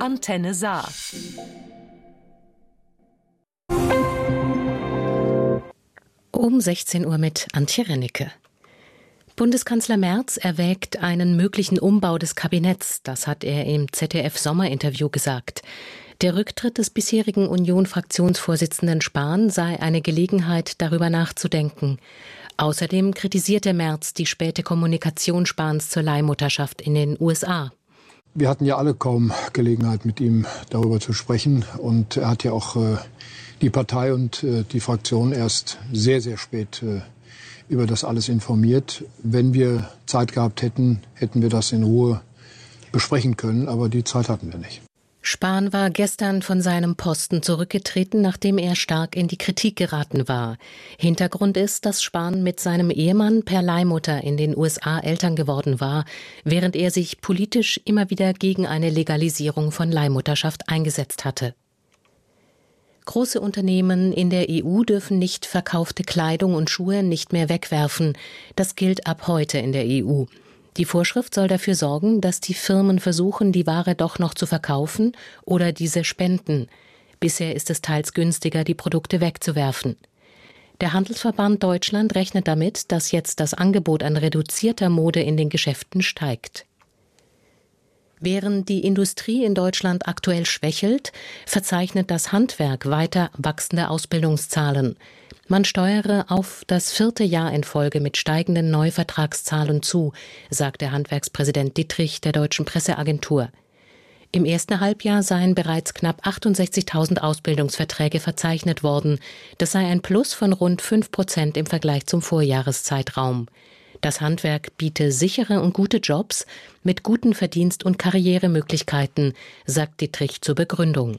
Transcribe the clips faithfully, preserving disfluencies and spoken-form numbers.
Antenne Saar. Um sechzehn Uhr mit Antje Rennecke. Bundeskanzler Merz erwägt einen möglichen Umbau des Kabinetts. Das hat er im Z D F-Sommerinterview gesagt. Der Rücktritt des bisherigen Union-Fraktionsvorsitzenden Spahn sei eine Gelegenheit, darüber nachzudenken. Außerdem kritisierte Merz die späte Kommunikation Spahns zur Leihmutterschaft in den U S A. Wir hatten ja alle kaum Gelegenheit, mit ihm darüber zu sprechen. Und er hat ja auch äh, die Partei und äh, die Fraktion erst sehr, sehr spät äh, über das alles informiert. Wenn wir Zeit gehabt hätten, hätten wir das in Ruhe besprechen können. Aber die Zeit hatten wir nicht. Spahn war gestern von seinem Posten zurückgetreten, nachdem er stark in die Kritik geraten war. Hintergrund ist, dass Spahn mit seinem Ehemann per Leihmutter in den U S A Eltern geworden war, während er sich politisch immer wieder gegen eine Legalisierung von Leihmutterschaft eingesetzt hatte. Große Unternehmen in der E U dürfen nicht verkaufte Kleidung und Schuhe nicht mehr wegwerfen. Das gilt ab heute in der E U. Die Vorschrift soll dafür sorgen, dass die Firmen versuchen, die Ware doch noch zu verkaufen oder diese spenden. Bisher ist es teils günstiger, die Produkte wegzuwerfen. Der Handelsverband Deutschland rechnet damit, dass jetzt das Angebot an reduzierter Mode in den Geschäften steigt. Während die Industrie in Deutschland aktuell schwächelt, verzeichnet das Handwerk weiter wachsende Ausbildungszahlen. Man steuere auf das vierte Jahr in Folge mit steigenden Neuvertragszahlen zu, sagt der Handwerkspräsident Dittrich der Deutschen Presseagentur. Im ersten Halbjahr seien bereits knapp achtundsechzigtausend Ausbildungsverträge verzeichnet worden. Das sei ein Plus von rund fünf Prozent im Vergleich zum Vorjahreszeitraum. Das Handwerk biete sichere und gute Jobs mit guten Verdienst- und Karrieremöglichkeiten, sagt Dittrich zur Begründung.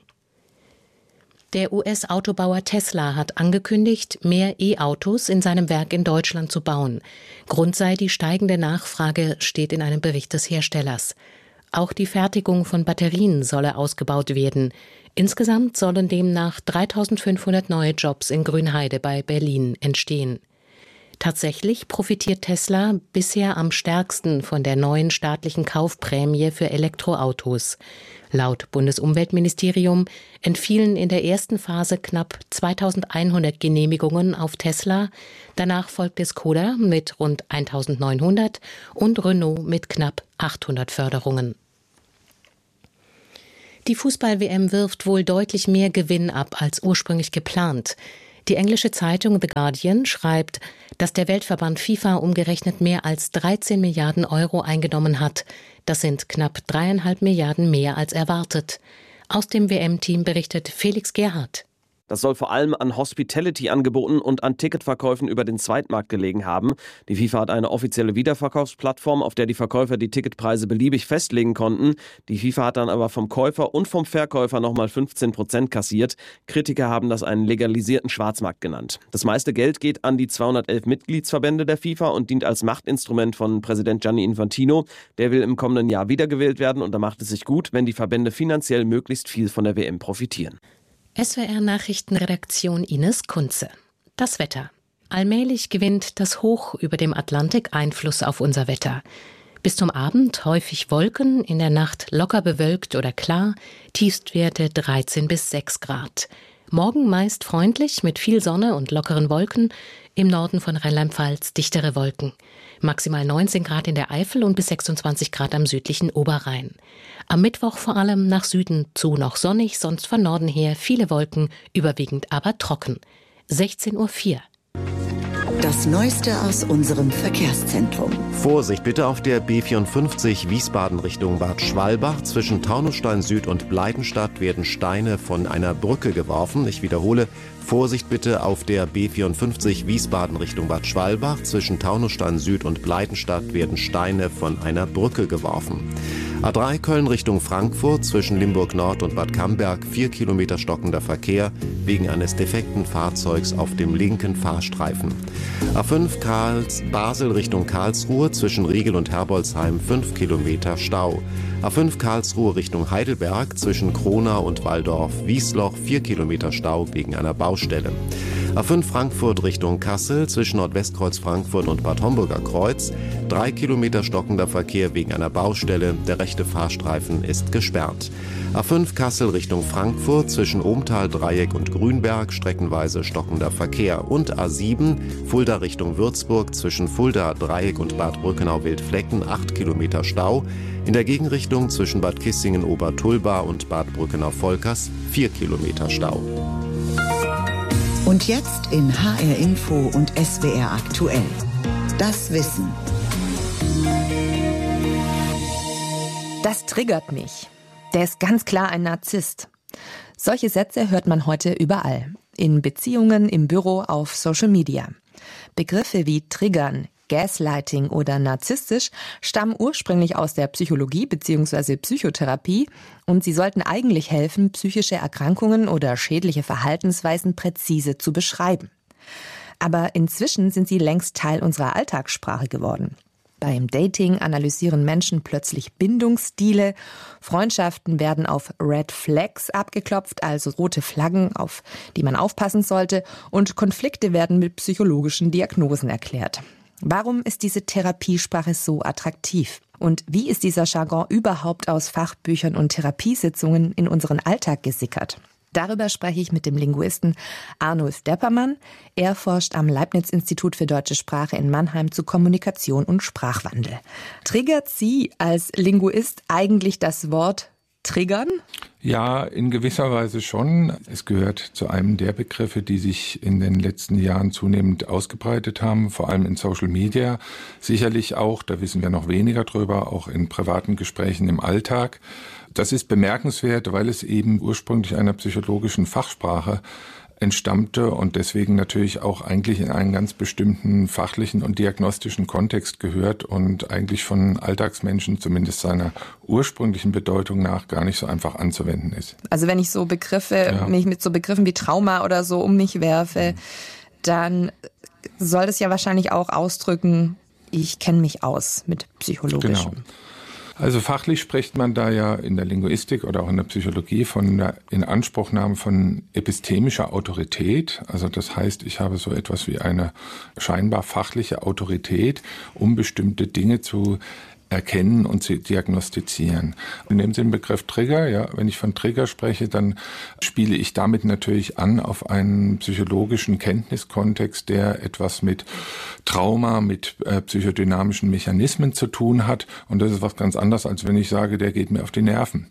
Der U S-Autobauer Tesla hat angekündigt, mehr E-Autos in seinem Werk in Deutschland zu bauen. Grund sei die steigende Nachfrage, steht in einem Bericht des Herstellers. Auch die Fertigung von Batterien solle ausgebaut werden. Insgesamt sollen demnach dreitausendfünfhundert neue Jobs in Grünheide bei Berlin entstehen. Tatsächlich profitiert Tesla bisher am stärksten von der neuen staatlichen Kaufprämie für Elektroautos. Laut Bundesumweltministerium entfielen in der ersten Phase knapp zweitausendeinhundert Genehmigungen auf Tesla. Danach folgte Skoda mit rund eintausendneunhundert und Renault mit knapp achthundert Förderungen. Die Fußball-W M wirft wohl deutlich mehr Gewinn ab als ursprünglich geplant. Die englische Zeitung The Guardian schreibt, dass der Weltverband FIFA umgerechnet mehr als dreizehn Milliarden Euro eingenommen hat. Das sind knapp dreieinhalb Milliarden mehr als erwartet. Aus dem W M-Team berichtet Felix Gerhardt. Das soll vor allem an Hospitality-Angeboten und an Ticketverkäufen über den Zweitmarkt gelegen haben. Die FIFA hat eine offizielle Wiederverkaufsplattform, auf der die Verkäufer die Ticketpreise beliebig festlegen konnten. Die FIFA hat dann aber vom Käufer und vom Verkäufer nochmal fünfzehn Prozent kassiert. Kritiker haben das einen legalisierten Schwarzmarkt genannt. Das meiste Geld geht an die zweihundertelf Mitgliedsverbände der FIFA und dient als Machtinstrument von Präsident Gianni Infantino. Der will im kommenden Jahr wiedergewählt werden und da macht es sich gut, wenn die Verbände finanziell möglichst viel von der W M profitieren. S W R-Nachrichtenredaktion Ines Kunze. Das Wetter. Allmählich gewinnt das Hoch über dem Atlantik Einfluss auf unser Wetter. Bis zum Abend häufig Wolken, in der Nacht locker bewölkt oder klar, Tiefstwerte dreizehn bis sechs Grad. Morgen meist freundlich mit viel Sonne und lockeren Wolken, im Norden von Rheinland-Pfalz dichtere Wolken. Maximal neunzehn Grad in der Eifel und bis sechsundzwanzig Grad am südlichen Oberrhein. Am Mittwoch vor allem nach Süden zu noch sonnig, sonst von Norden her viele Wolken, überwiegend aber trocken. sechzehn Uhr vier. Das Neueste aus unserem Verkehrszentrum. Vorsicht bitte auf der B vierundfünfzig Wiesbaden Richtung Bad Schwalbach. Zwischen Taunusstein Süd und Bleidenstadt werden Steine von einer Brücke geworfen. Ich wiederhole, Vorsicht bitte auf der B vierundfünfzig Wiesbaden Richtung Bad Schwalbach. Zwischen Taunusstein Süd und Bleidenstadt werden Steine von einer Brücke geworfen. A drei Köln Richtung Frankfurt, zwischen Limburg Nord und Bad Camberg, vier Kilometer stockender Verkehr wegen eines defekten Fahrzeugs auf dem linken Fahrstreifen. A fünf Karls Basel Richtung Karlsruhe, zwischen Riegel und Herbolzheim, fünf Kilometer Stau. A fünf Karlsruhe Richtung Heidelberg, zwischen Kronau und Walldorf-Wiesloch, vier Kilometer Stau wegen einer Baustelle. A fünf Frankfurt Richtung Kassel zwischen Nordwestkreuz Frankfurt und Bad Homburger Kreuz. Drei Kilometer stockender Verkehr wegen einer Baustelle. Der rechte Fahrstreifen ist gesperrt. A fünf Kassel Richtung Frankfurt zwischen Ohmtal-Dreieck und Grünberg streckenweise stockender Verkehr. Und A sieben Fulda Richtung Würzburg zwischen Fulda, Dreieck und Bad Brückenau-Wildflecken acht Kilometer Stau. In der Gegenrichtung zwischen Bad Kissingen-Obertulba und Bad Brückenau-Volkers vier Kilometer Stau. Und jetzt in H R Info und S W R aktuell. Das Wissen. Das triggert mich. Der ist ganz klar ein Narzisst. Solche Sätze hört man heute überall. In Beziehungen, im Büro, auf Social Media. Begriffe wie triggern, Gaslighting oder narzisstisch stammen ursprünglich aus der Psychologie bzw. Psychotherapie und sie sollten eigentlich helfen, psychische Erkrankungen oder schädliche Verhaltensweisen präzise zu beschreiben. Aber inzwischen sind sie längst Teil unserer Alltagssprache geworden. Beim Dating analysieren Menschen plötzlich Bindungsstile, Freundschaften werden auf Red Flags abgeklopft, also rote Flaggen, auf die man aufpassen sollte, und Konflikte werden mit psychologischen Diagnosen erklärt. Warum ist diese Therapiesprache so attraktiv? Und wie ist dieser Jargon überhaupt aus Fachbüchern und Therapiesitzungen in unseren Alltag gesickert? Darüber spreche ich mit dem Linguisten Arnulf Deppermann. Er forscht am Leibniz-Institut für Deutsche Sprache in Mannheim zu Kommunikation und Sprachwandel. Triggert Sie als Linguist eigentlich das Wort triggern? Ja, in gewisser Weise schon. Es gehört zu einem der Begriffe, die sich in den letzten Jahren zunehmend ausgebreitet haben, vor allem in Social Media. Sicherlich auch, da wissen wir noch weniger drüber, auch in privaten Gesprächen im Alltag. Das ist bemerkenswert, weil es eben ursprünglich einer psychologischen Fachsprache entstammte und deswegen natürlich auch eigentlich in einen ganz bestimmten fachlichen und diagnostischen Kontext gehört und eigentlich von Alltagsmenschen, zumindest seiner ursprünglichen Bedeutung nach, gar nicht so einfach anzuwenden ist. Also wenn ich so Begriffe, Ja. mich mit so Begriffen wie Trauma oder so um mich werfe, dann soll das ja wahrscheinlich auch ausdrücken, ich kenne mich aus mit Psychologischem. Genau. Also fachlich spricht man da ja in der Linguistik oder auch in der Psychologie von der Inanspruchnahme von epistemischer Autorität. Also das heißt, ich habe so etwas wie eine scheinbar fachliche Autorität, um bestimmte Dinge zu erkennen und zu diagnostizieren. Nehmen Sie den Begriff Trigger. Ja, wenn ich von Trigger spreche, dann spiele ich damit natürlich an auf einen psychologischen Kenntniskontext, der etwas mit Trauma, mit äh, psychodynamischen Mechanismen zu tun hat. Und das ist was ganz anderes, als wenn ich sage, der geht mir auf die Nerven.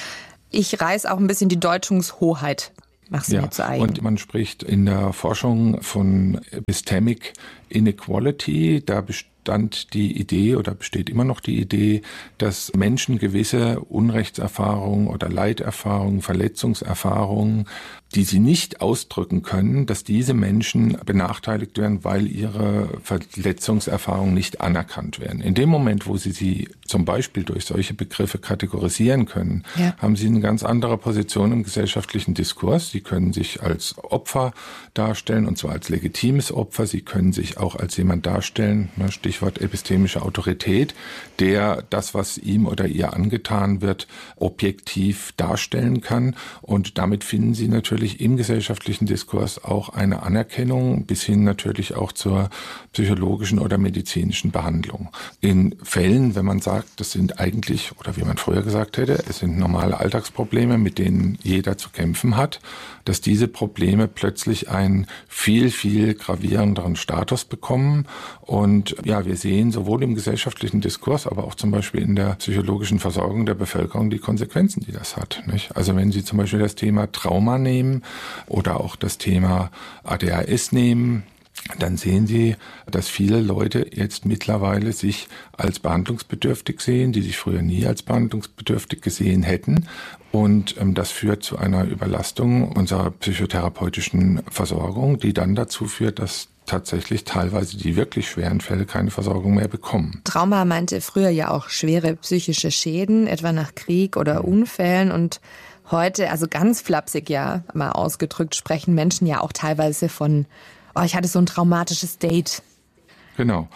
Ich reiß auch ein bisschen die Deutungshoheit. Mach sie Ja, mir zu eigen. und man spricht in der Forschung von Epistemic Inequality. Da bestand die Idee oder besteht immer noch die Idee, dass Menschen gewisse Unrechtserfahrungen oder Leiterfahrungen, Verletzungserfahrungen, die sie nicht ausdrücken können, dass diese Menschen benachteiligt werden, weil ihre Verletzungserfahrungen nicht anerkannt werden. In dem Moment, wo sie sie zum Beispiel durch solche Begriffe kategorisieren können, Ja. haben sie eine ganz andere Position im gesellschaftlichen Diskurs. Sie können sich als Opfer darstellen, und zwar als legitimes Opfer. Sie können sich auch als jemand darstellen, Stichwort epistemische Autorität, der das, was ihm oder ihr angetan wird, objektiv darstellen kann. Und damit finden sie natürlich im gesellschaftlichen Diskurs auch eine Anerkennung, bis hin natürlich auch zur psychologischen oder medizinischen Behandlung. In Fällen, wenn man sagt, das sind eigentlich, oder wie man früher gesagt hätte, es sind normale Alltagsprobleme, mit denen jeder zu kämpfen hat, dass diese Probleme plötzlich einen viel, viel gravierenderen Status bekommen. Und ja, wir sehen sowohl im gesellschaftlichen Diskurs, aber auch zum Beispiel in der psychologischen Versorgung der Bevölkerung die Konsequenzen, die das hat, nicht? Also wenn Sie zum Beispiel das Thema Trauma nehmen oder auch das Thema A D H S nehmen, dann sehen Sie, dass viele Leute jetzt mittlerweile sich als behandlungsbedürftig sehen, die sich früher nie als behandlungsbedürftig gesehen hätten. Und ähm, das führt zu einer Überlastung unserer psychotherapeutischen Versorgung, die dann dazu führt, dass tatsächlich teilweise die wirklich schweren Fälle keine Versorgung mehr bekommen. Trauma meinte früher ja auch schwere psychische Schäden, etwa nach Krieg oder Unfällen. Und heute, also ganz flapsig ja mal ausgedrückt, sprechen Menschen ja auch teilweise von, oh, ich hatte so ein traumatisches Date. Genau.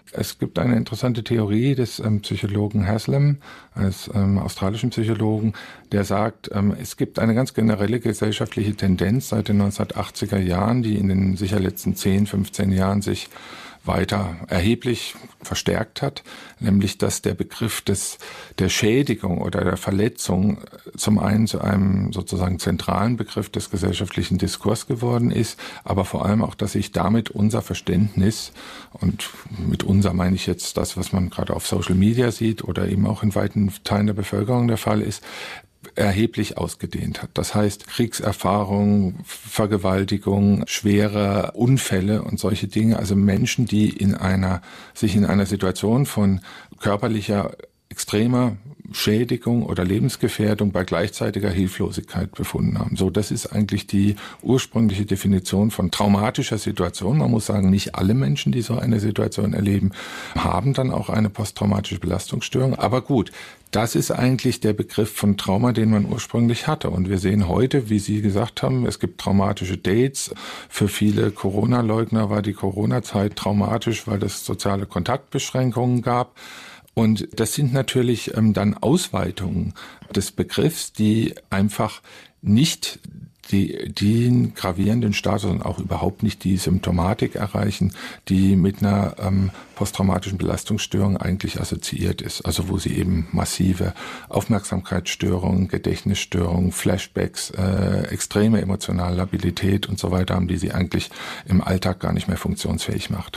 Es gibt eine interessante Theorie des ähm, Psychologen Haslam, eines ähm, australischen Psychologen, der sagt, ähm, es gibt eine ganz generelle gesellschaftliche Tendenz seit den neunzehnhundertachtziger Jahren, die in den sicher letzten zehn, fünfzehn Jahren sich weiter erheblich verstärkt hat, nämlich dass der Begriff des der Schädigung oder der Verletzung zum einen zu einem sozusagen zentralen Begriff des gesellschaftlichen Diskurs geworden ist, aber vor allem auch, dass sich damit unser Verständnis, und mit unser meine ich jetzt das, was man gerade auf Social Media sieht oder eben auch in weiten Teilen der Bevölkerung der Fall ist, erheblich ausgedehnt hat. Das heißt, Kriegserfahrung, Vergewaltigung, schwere Unfälle und solche Dinge, also Menschen, die in einer, sich in einer Situation von körperlicher, extremer Schädigung oder Lebensgefährdung bei gleichzeitiger Hilflosigkeit befunden haben. So, das ist eigentlich die ursprüngliche Definition von traumatischer Situation. Man muss sagen, nicht alle Menschen, die so eine Situation erleben, haben dann auch eine posttraumatische Belastungsstörung. Aber gut, das ist eigentlich der Begriff von Trauma, den man ursprünglich hatte. Und wir sehen heute, wie Sie gesagt haben, es gibt traumatische Dates. Für viele Corona-Leugner war die Corona-Zeit traumatisch, weil es soziale Kontaktbeschränkungen gab. Und das sind natürlich ähm, dann Ausweitungen des Begriffs, die einfach nicht die, den gravierenden Status und auch überhaupt nicht die Symptomatik erreichen, die mit einer ähm, posttraumatischen Belastungsstörung eigentlich assoziiert ist. Also wo sie eben massive Aufmerksamkeitsstörungen, Gedächtnisstörungen, Flashbacks, äh, extreme emotionale Labilität und so weiter haben, die sie eigentlich im Alltag gar nicht mehr funktionsfähig macht.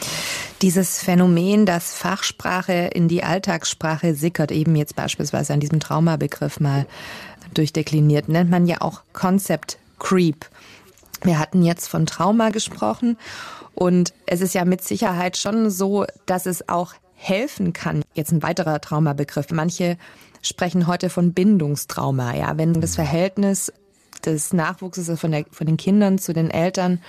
Dieses Phänomen, dass Fachsprache in die Alltagssprache sickert, eben jetzt beispielsweise an diesem Traumabegriff mal durchdekliniert, nennt man ja auch Concept Creep. Wir hatten jetzt von Trauma gesprochen und es ist ja mit Sicherheit schon so, dass es auch helfen kann. Jetzt ein weiterer Traumabegriff. Manche sprechen heute von Bindungstrauma, ja, wenn das Verhältnis des Nachwuchses von, der, von den Kindern zu den Eltern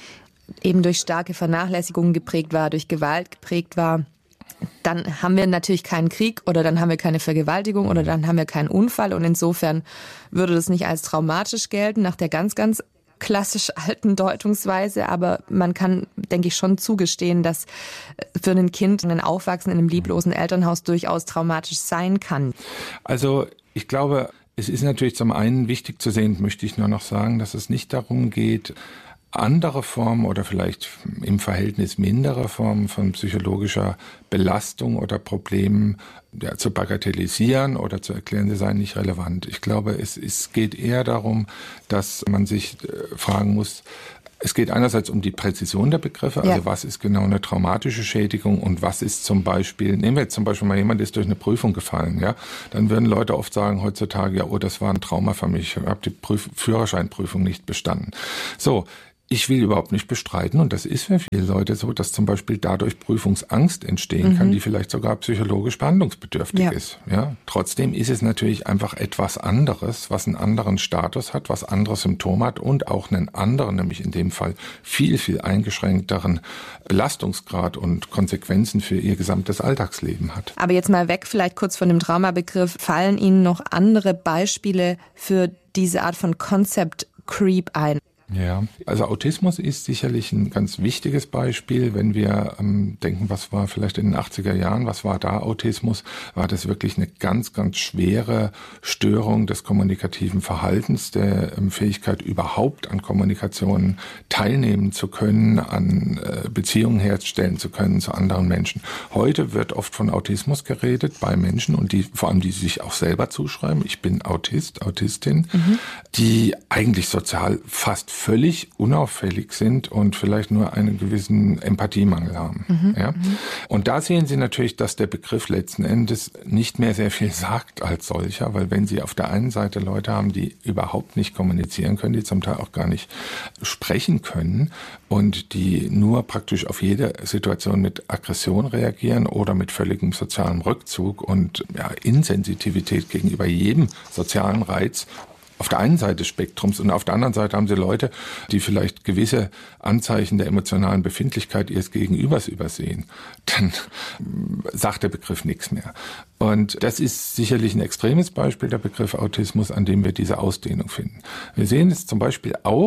eben durch starke Vernachlässigung geprägt war, durch Gewalt geprägt war, dann haben wir natürlich keinen Krieg oder dann haben wir keine Vergewaltigung oder dann haben wir keinen Unfall. Und insofern würde das nicht als traumatisch gelten, nach der ganz, ganz klassisch alten Deutungsweise. Aber man kann, denke ich, schon zugestehen, dass für ein Kind ein Aufwachsen in einem lieblosen Elternhaus durchaus traumatisch sein kann. Also ich glaube, es ist natürlich zum einen wichtig zu sehen, möchte ich nur noch sagen, dass es nicht darum geht, andere Formen oder vielleicht im Verhältnis mindere Formen von psychologischer Belastung oder Problemen ja, zu bagatellisieren oder zu erklären, sie seien nicht relevant. Ich glaube, es, es geht eher darum, dass man sich äh, fragen muss, es geht einerseits um die Präzision der Begriffe, also ja. Was ist genau eine traumatische Schädigung und was ist zum Beispiel, nehmen wir jetzt zum Beispiel mal jemand, der ist durch eine Prüfung gefallen, ja, dann würden Leute oft sagen heutzutage, ja, oh, das war ein Trauma für mich, ich habe die Prüf- Führerscheinprüfung nicht bestanden. So, ich will überhaupt nicht bestreiten, und das ist für viele Leute so, dass zum Beispiel dadurch Prüfungsangst entstehen kann, mhm. die vielleicht sogar psychologisch behandlungsbedürftig ja. ist. Ja, trotzdem ist es natürlich einfach etwas anderes, was einen anderen Status hat, was andere Symptome hat und auch einen anderen, nämlich in dem Fall viel, viel eingeschränkteren Belastungsgrad und Konsequenzen für ihr gesamtes Alltagsleben hat. Aber jetzt mal weg vielleicht kurz von dem Traumabegriff. Fallen Ihnen noch andere Beispiele für diese Art von Concept Creep ein? Ja, also Autismus ist sicherlich ein ganz wichtiges Beispiel. Wenn wir ähm, denken, was war vielleicht in den achtziger Jahren, was war da Autismus, war das wirklich eine ganz, ganz schwere Störung des kommunikativen Verhaltens, der ähm, Fähigkeit überhaupt an Kommunikation teilnehmen zu können, an äh, Beziehungen herstellen zu können zu anderen Menschen. Heute wird oft von Autismus geredet bei Menschen, und die vor allem die sich auch selber zuschreiben, ich bin Autist, Autistin, mhm. die eigentlich sozial fast völlig unauffällig sind und vielleicht nur einen gewissen Empathiemangel haben. Mhm, ja? Und da sehen Sie natürlich, dass der Begriff letzten Endes nicht mehr sehr viel sagt als solcher, weil wenn Sie auf der einen Seite Leute haben, die überhaupt nicht kommunizieren können, die zum Teil auch gar nicht sprechen können und die nur praktisch auf jede Situation mit Aggression reagieren oder mit völligem sozialem Rückzug und ja, Insensitivität gegenüber jedem sozialen Reiz, auf der einen Seite des Spektrums, und auf der anderen Seite haben Sie Leute, die vielleicht gewisse Anzeichen der emotionalen Befindlichkeit ihres Gegenübers übersehen. Dann sagt der Begriff nichts mehr. Und das ist sicherlich ein extremes Beispiel, der Begriff Autismus, an dem wir diese Ausdehnung finden. Wir sehen es zum Beispiel auch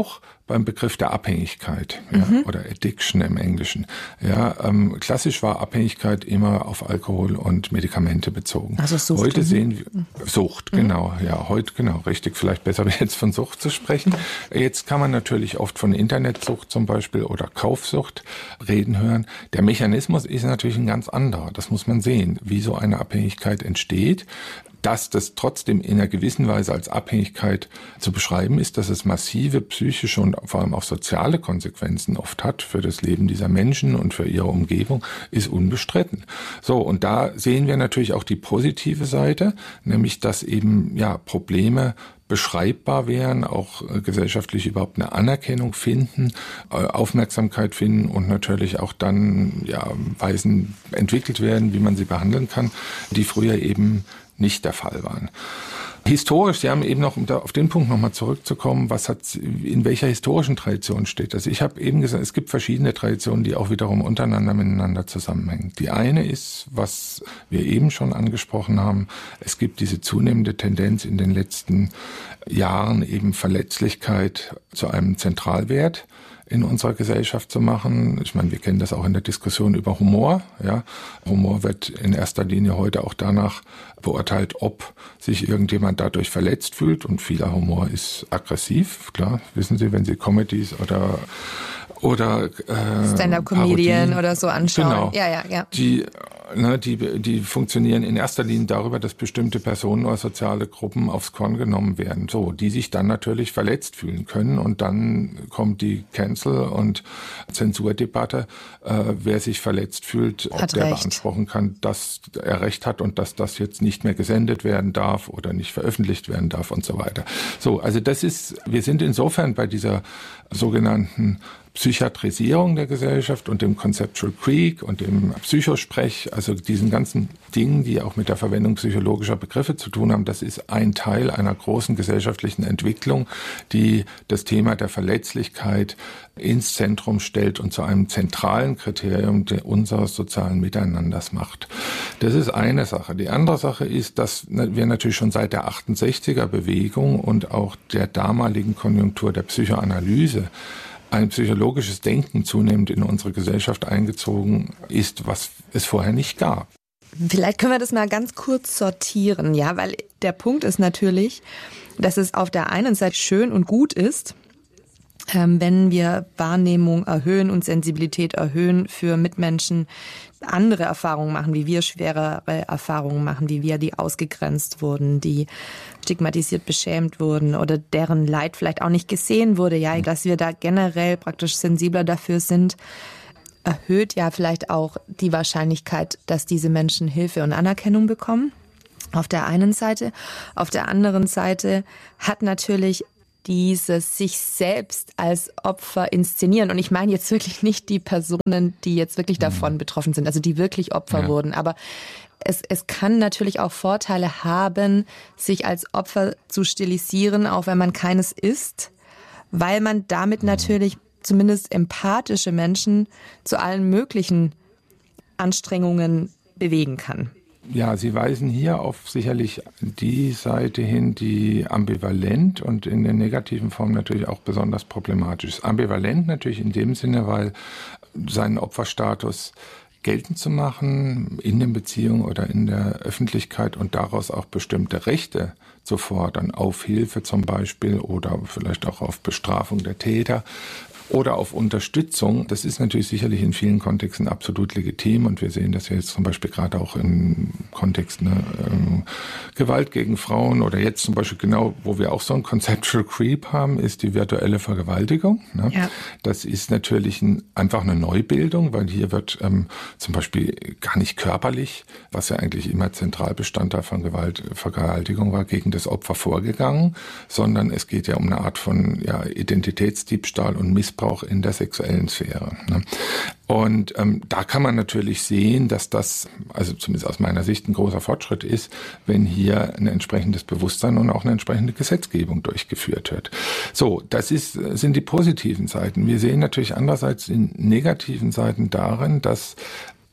beim Begriff der Abhängigkeit, ja, mhm. oder Addiction im Englischen. Ja, ähm, klassisch war Abhängigkeit immer auf Alkohol und Medikamente bezogen. Also Sucht. Heute mhm. sehen wir Sucht, mhm. genau, ja, heute genau, richtig. Vielleicht besser jetzt von Sucht zu sprechen. Jetzt kann man natürlich oft von Internetsucht zum Beispiel oder Kaufsucht reden hören. Der Mechanismus ist natürlich ein ganz anderer. Das muss man sehen, wie so eine Abhängigkeit entsteht. Dass das trotzdem in einer gewissen Weise als Abhängigkeit zu beschreiben ist, dass es massive psychische und vor allem auch soziale Konsequenzen oft hat für das Leben dieser Menschen und für ihre Umgebung, ist unbestritten. So, und da sehen wir natürlich auch die positive Seite, nämlich dass eben ja Probleme beschreibbar wären, auch äh, gesellschaftlich überhaupt eine Anerkennung finden, äh, Aufmerksamkeit finden und natürlich auch dann ja Weisen entwickelt werden, wie man sie behandeln kann, die früher eben nicht der Fall waren. Historisch, Sie haben eben noch, um da auf den Punkt nochmal zurückzukommen, was hat, in welcher historischen Tradition steht das? Ich habe eben gesagt, es gibt verschiedene Traditionen, die auch wiederum untereinander miteinander zusammenhängen. Die eine ist, was wir eben schon angesprochen haben, es gibt diese zunehmende Tendenz in den letzten Jahren eben Verletzlichkeit zu einem Zentralwert in unserer Gesellschaft zu machen. Ich meine, wir kennen das auch in der Diskussion über Humor. Ja, Humor wird in erster Linie heute auch danach beurteilt, ob sich irgendjemand dadurch verletzt fühlt. Und vieler Humor ist aggressiv. Klar, wissen Sie, wenn Sie Comedies oder oder äh, Stand-up-Comedian oder so anschauen. Genau. Ja, ja, ja. Die, ne, die, die funktionieren in erster Linie darüber, dass bestimmte Personen oder soziale Gruppen aufs Korn genommen werden, so, die sich dann natürlich verletzt fühlen können. Und dann kommt die Cancel- und Zensurdebatte, äh, wer sich verletzt fühlt, ob hat der Recht. beanspruchen kann, dass er Recht hat und dass das jetzt nicht mehr gesendet werden darf oder nicht veröffentlicht werden darf und so weiter. So, also das ist, wir sind insofern bei dieser sogenannten Psychiatrisierung der Gesellschaft und dem Conceptual Creek und dem Psychosprech, also diesen ganzen Dingen, die auch mit der Verwendung psychologischer Begriffe zu tun haben, das ist ein Teil einer großen gesellschaftlichen Entwicklung, die das Thema der Verletzlichkeit ins Zentrum stellt und zu einem zentralen Kriterium unseres sozialen Miteinanders macht. Das ist eine Sache. Die andere Sache ist, dass wir natürlich schon seit der achtundsechziger Bewegung und auch der damaligen Konjunktur der Psychoanalyse ein psychologisches Denken zunehmend in unsere Gesellschaft eingezogen ist, was es vorher nicht gab. Vielleicht können wir das mal ganz kurz sortieren, ja, weil der Punkt ist natürlich, dass es auf der einen Seite schön und gut ist, ähm, wenn wir Wahrnehmung erhöhen und Sensibilität erhöhen für Mitmenschen, andere Erfahrungen machen, wie wir schwerere Erfahrungen machen, wie wir, die ausgegrenzt wurden, die stigmatisiert, beschämt wurden oder deren Leid vielleicht auch nicht gesehen wurde, ja, dass wir da generell praktisch sensibler dafür sind, erhöht ja vielleicht auch die Wahrscheinlichkeit, dass diese Menschen Hilfe und Anerkennung bekommen. Auf der einen Seite. Auf der anderen Seite hat natürlich dieses sich selbst als Opfer inszenieren. Und ich meine jetzt wirklich nicht die Personen, die jetzt wirklich davon betroffen sind, also die wirklich Opfer ja. wurden. Aber es, es kann natürlich auch Vorteile haben, sich als Opfer zu stilisieren, auch wenn man keines ist, weil man damit natürlich zumindest empathische Menschen zu allen möglichen Anstrengungen bewegen kann. Ja, Sie weisen hier auf sicherlich die Seite hin, die ambivalent und in der negativen Form natürlich auch besonders problematisch ist. Ambivalent natürlich in dem Sinne, weil seinen Opferstatus geltend zu machen in den Beziehungen oder in der Öffentlichkeit und daraus auch bestimmte Rechte zu fordern, auf Hilfe zum Beispiel oder vielleicht auch auf Bestrafung der Täter oder auf Unterstützung. Das ist natürlich sicherlich in vielen Kontexten absolut legitim und wir sehen das ja jetzt zum Beispiel gerade auch im Kontext ne, ähm, Gewalt gegen Frauen oder jetzt zum Beispiel genau, wo wir auch so ein Conceptual Creep haben, ist die virtuelle Vergewaltigung. Ne? Ja. Das ist natürlich ein, einfach eine Neubildung, weil hier wird ähm, zum Beispiel gar nicht körperlich, was ja eigentlich immer Zentralbestandteil von Gewalt, Vergewaltigung war, gegen das Opfer vorgegangen, sondern es geht ja um eine Art von ja, Identitätsdiebstahl und Missbrauch Missbrauch in der sexuellen Sphäre. Ne? Und ähm, da kann man natürlich sehen, dass das, also zumindest aus meiner Sicht, ein großer Fortschritt ist, wenn hier ein entsprechendes Bewusstsein und auch eine entsprechende Gesetzgebung durchgeführt wird. So, das ist, sind die positiven Seiten. Wir sehen natürlich andererseits die negativen Seiten darin, dass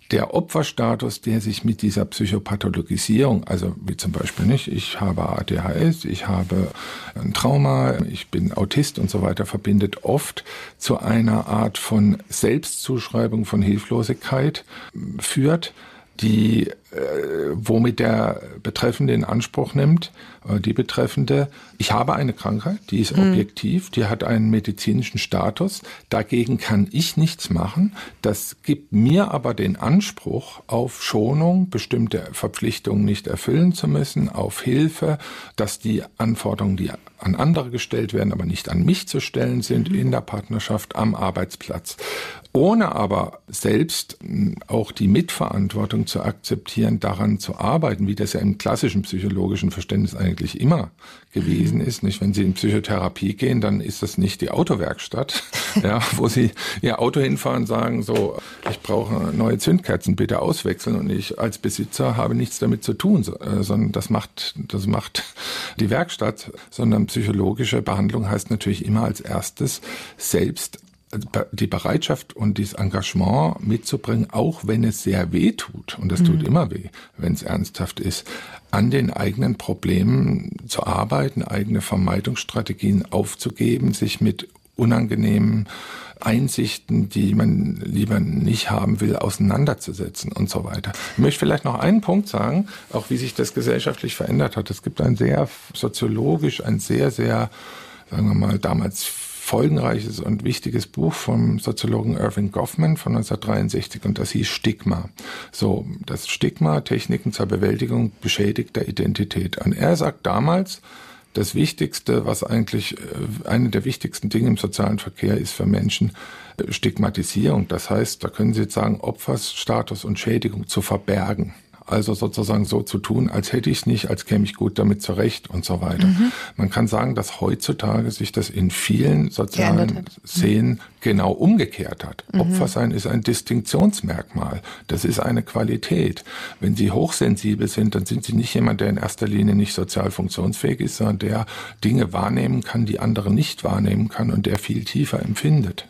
der Opferstatus, der sich mit dieser Psychopathologisierung, also wie zum Beispiel nicht, ich habe A D H S, ich habe ein Trauma, ich bin Autist und so weiter, verbindet oft zu einer Art von Selbstzuschreibung von Hilflosigkeit führt, die, äh, womit der Betreffende in Anspruch nimmt, äh, die Betreffende, ich habe eine Krankheit, die ist mhm. objektiv, die hat einen medizinischen Status, dagegen kann ich nichts machen, das gibt mir aber den Anspruch auf Schonung, bestimmte Verpflichtungen nicht erfüllen zu müssen, auf Hilfe, dass die Anforderungen, die an andere gestellt werden, aber nicht an mich zu stellen sind, in der Partnerschaft, am Arbeitsplatz. Ohne aber selbst auch die Mitverantwortung zu akzeptieren, daran zu arbeiten, wie das ja im klassischen psychologischen Verständnis eigentlich immer gewesen ist. Nicht, wenn Sie in Psychotherapie gehen, dann ist das nicht die Autowerkstatt, ja, wo Sie Ihr Auto hinfahren und sagen, so, ich brauche neue Zündkerzen, bitte auswechseln, und ich als Besitzer habe nichts damit zu tun, sondern das macht, das macht die Werkstatt, sondern psychologische Behandlung heißt natürlich immer als erstes selbst die Bereitschaft und das Engagement mitzubringen, auch wenn es sehr weh tut, und das tut mhm. immer weh, wenn es ernsthaft ist, an den eigenen Problemen zu arbeiten, eigene Vermeidungsstrategien aufzugeben, sich mit unangenehmen Einsichten, die man lieber nicht haben will, auseinanderzusetzen und so weiter. Ich möchte vielleicht noch einen Punkt sagen, auch wie sich das gesellschaftlich verändert hat. Es gibt ein sehr soziologisch, ein sehr, sehr, sagen wir mal, damals folgenreiches und wichtiges Buch vom Soziologen Irving Goffman von neunzehnhundertdreiundsechzig, und das hieß Stigma. So, das Stigma, Techniken zur Bewältigung beschädigter Identität. Und er sagt damals, das Wichtigste, was eigentlich eine der wichtigsten Dinge im sozialen Verkehr ist für Menschen, Stigmatisierung. Das heißt, da können Sie jetzt sagen, Opferstatus und Schädigung zu verbergen. Also sozusagen so zu tun, als hätte ich es nicht, als käme ich gut damit zurecht und so weiter. Mhm. Man kann sagen, dass heutzutage sich das in vielen sozialen Szenen genau umgekehrt hat. Mhm. Opfersein ist ein Distinktionsmerkmal. Das ist eine Qualität. Wenn Sie hochsensibel sind, dann sind Sie nicht jemand, der in erster Linie nicht sozial funktionsfähig ist, sondern der Dinge wahrnehmen kann, die andere nicht wahrnehmen kann, und der viel tiefer empfindet.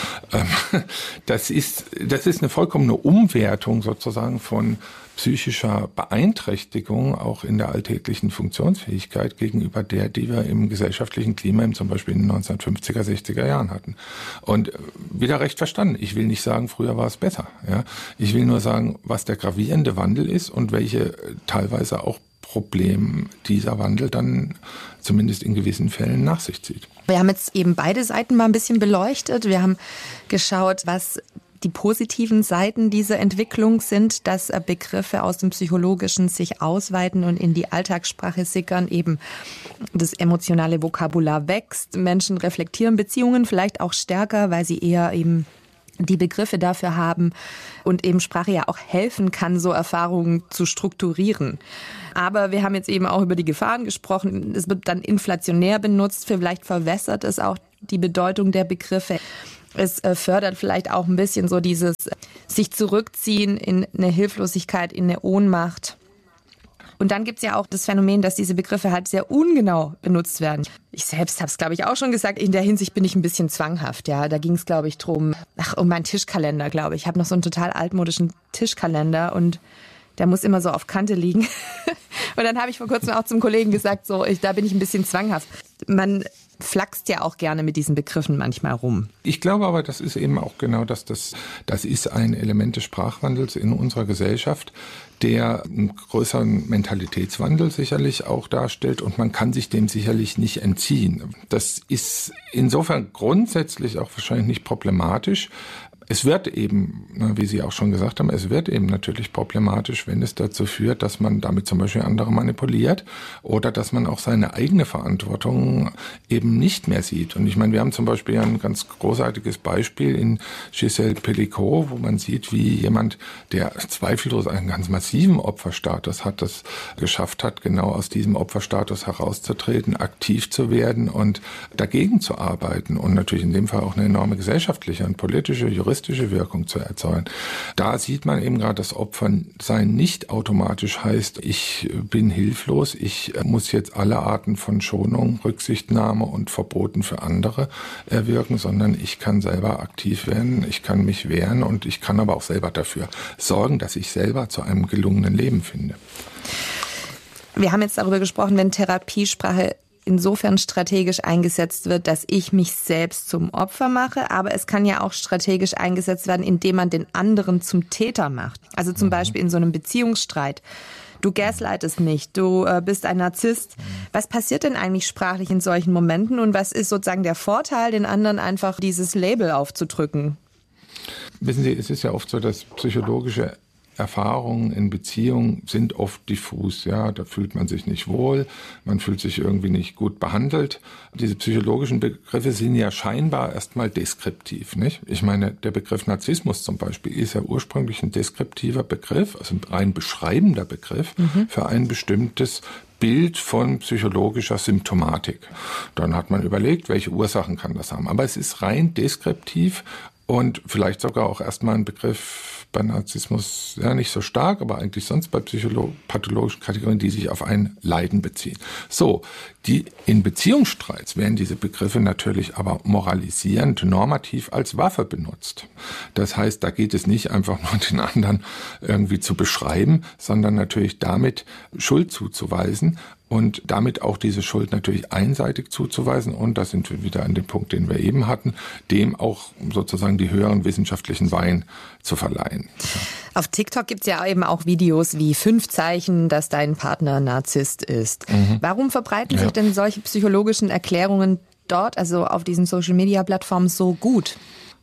Das ist, das ist eine vollkommene Umwertung sozusagen von psychischer Beeinträchtigung auch in der alltäglichen Funktionsfähigkeit gegenüber der, die wir im gesellschaftlichen Klima zum Beispiel in den neunzehnhundertfünfziger, sechziger Jahren hatten. Und wieder recht verstanden. Ich will nicht sagen, früher war es besser. Ja? Ich will nur sagen, was der gravierende Wandel ist und welche teilweise auch Probleme dieser Wandel dann zumindest in gewissen Fällen nach sich zieht. Wir haben jetzt eben beide Seiten mal ein bisschen beleuchtet. Wir haben geschaut, was die positiven Seiten dieser Entwicklung sind, dass Begriffe aus dem Psychologischen sich ausweiten und in die Alltagssprache sickern, eben das emotionale Vokabular wächst, Menschen reflektieren Beziehungen vielleicht auch stärker, weil sie eher eben die Begriffe dafür haben und eben Sprache ja auch helfen kann, so Erfahrungen zu strukturieren. Aber wir haben jetzt eben auch über die Gefahren gesprochen. Es wird dann inflationär benutzt, vielleicht verwässert es auch die Bedeutung der Begriffe. Es fördert vielleicht auch ein bisschen so dieses sich zurückziehen in eine Hilflosigkeit, in eine Ohnmacht. Und dann gibt's ja auch das Phänomen, dass diese Begriffe halt sehr ungenau benutzt werden. Ich selbst habe es, glaube ich, auch schon gesagt, in der Hinsicht bin ich ein bisschen zwanghaft. Ja, da ging es, glaube ich, drum, ach, um meinen Tischkalender, glaube ich. Ich habe noch so einen total altmodischen Tischkalender und der muss immer so auf Kante liegen. Und dann habe ich vor kurzem auch zum Kollegen gesagt, so, ich, da bin ich ein bisschen zwanghaft. Man flaxt ja auch gerne mit diesen Begriffen manchmal rum. Ich glaube aber, das ist eben auch genau das, das, das ist ein Element des Sprachwandels in unserer Gesellschaft, der einen größeren Mentalitätswandel sicherlich auch darstellt, und man kann sich dem sicherlich nicht entziehen. Das ist insofern grundsätzlich auch wahrscheinlich nicht problematisch. Es wird eben, wie Sie auch schon gesagt haben, es wird eben natürlich problematisch, wenn es dazu führt, dass man damit zum Beispiel andere manipuliert oder dass man auch seine eigene Verantwortung eben nicht mehr sieht. Und ich meine, wir haben zum Beispiel ein ganz großartiges Beispiel in Gisèle Pelicot, wo man sieht, wie jemand, der zweifellos einen ganz massiven Opferstatus hat, das geschafft hat, genau aus diesem Opferstatus herauszutreten, aktiv zu werden und dagegen zu arbeiten und natürlich in dem Fall auch eine enorme gesellschaftliche und politische, juristische terroristische Wirkung zu erzeugen. Da sieht man eben gerade, dass Opfersein nicht automatisch heißt, ich bin hilflos, ich muss jetzt alle Arten von Schonung, Rücksichtnahme und Verboten für andere erwirken, sondern ich kann selber aktiv werden, ich kann mich wehren und ich kann aber auch selber dafür sorgen, dass ich selber zu einem gelungenen Leben finde. Wir haben jetzt darüber gesprochen, wenn Therapiesprache insofern strategisch eingesetzt wird, dass ich mich selbst zum Opfer mache, aber es kann ja auch strategisch eingesetzt werden, indem man den anderen zum Täter macht. Also zum mhm. Beispiel in so einem Beziehungsstreit. Du gaslightest mich, du äh, bist ein Narzisst. Was passiert denn eigentlich sprachlich in solchen Momenten und was ist sozusagen der Vorteil, den anderen einfach dieses Label aufzudrücken? Wissen Sie, es ist ja oft so, dass psychologische Erfahrungen in Beziehungen sind oft diffus, ja, da fühlt man sich nicht wohl, man fühlt sich irgendwie nicht gut behandelt. Diese psychologischen Begriffe sind ja scheinbar erstmal deskriptiv, nicht? Ich meine, der Begriff Narzissmus zum Beispiel ist ja ursprünglich ein deskriptiver Begriff, also ein rein beschreibender Begriff mhm. für ein bestimmtes Bild von psychologischer Symptomatik. Dann hat man überlegt, welche Ursachen kann das haben. Aber es ist rein deskriptiv und vielleicht sogar auch erstmal ein Begriff bei Narzissmus, ja, nicht so stark, aber eigentlich sonst bei psycholo- pathologischen Kategorien, die sich auf ein Leiden beziehen. So, die in Beziehungsstreits werden diese Begriffe natürlich aber moralisierend, normativ als Waffe benutzt. Das heißt, da geht es nicht einfach nur den anderen irgendwie zu beschreiben, sondern natürlich damit Schuld zuzuweisen und damit auch diese Schuld natürlich einseitig zuzuweisen. Und da sind wir wieder an dem Punkt, den wir eben hatten, dem auch sozusagen die höheren wissenschaftlichen Weihen zu verleihen. Auf TikTok gibt es ja eben auch Videos wie fünf Zeichen, dass dein Partner Narzisst ist. Mhm. Warum verbreiten sich ja. denn solche psychologischen Erklärungen dort, also auf diesen Social-Media-Plattformen, so gut?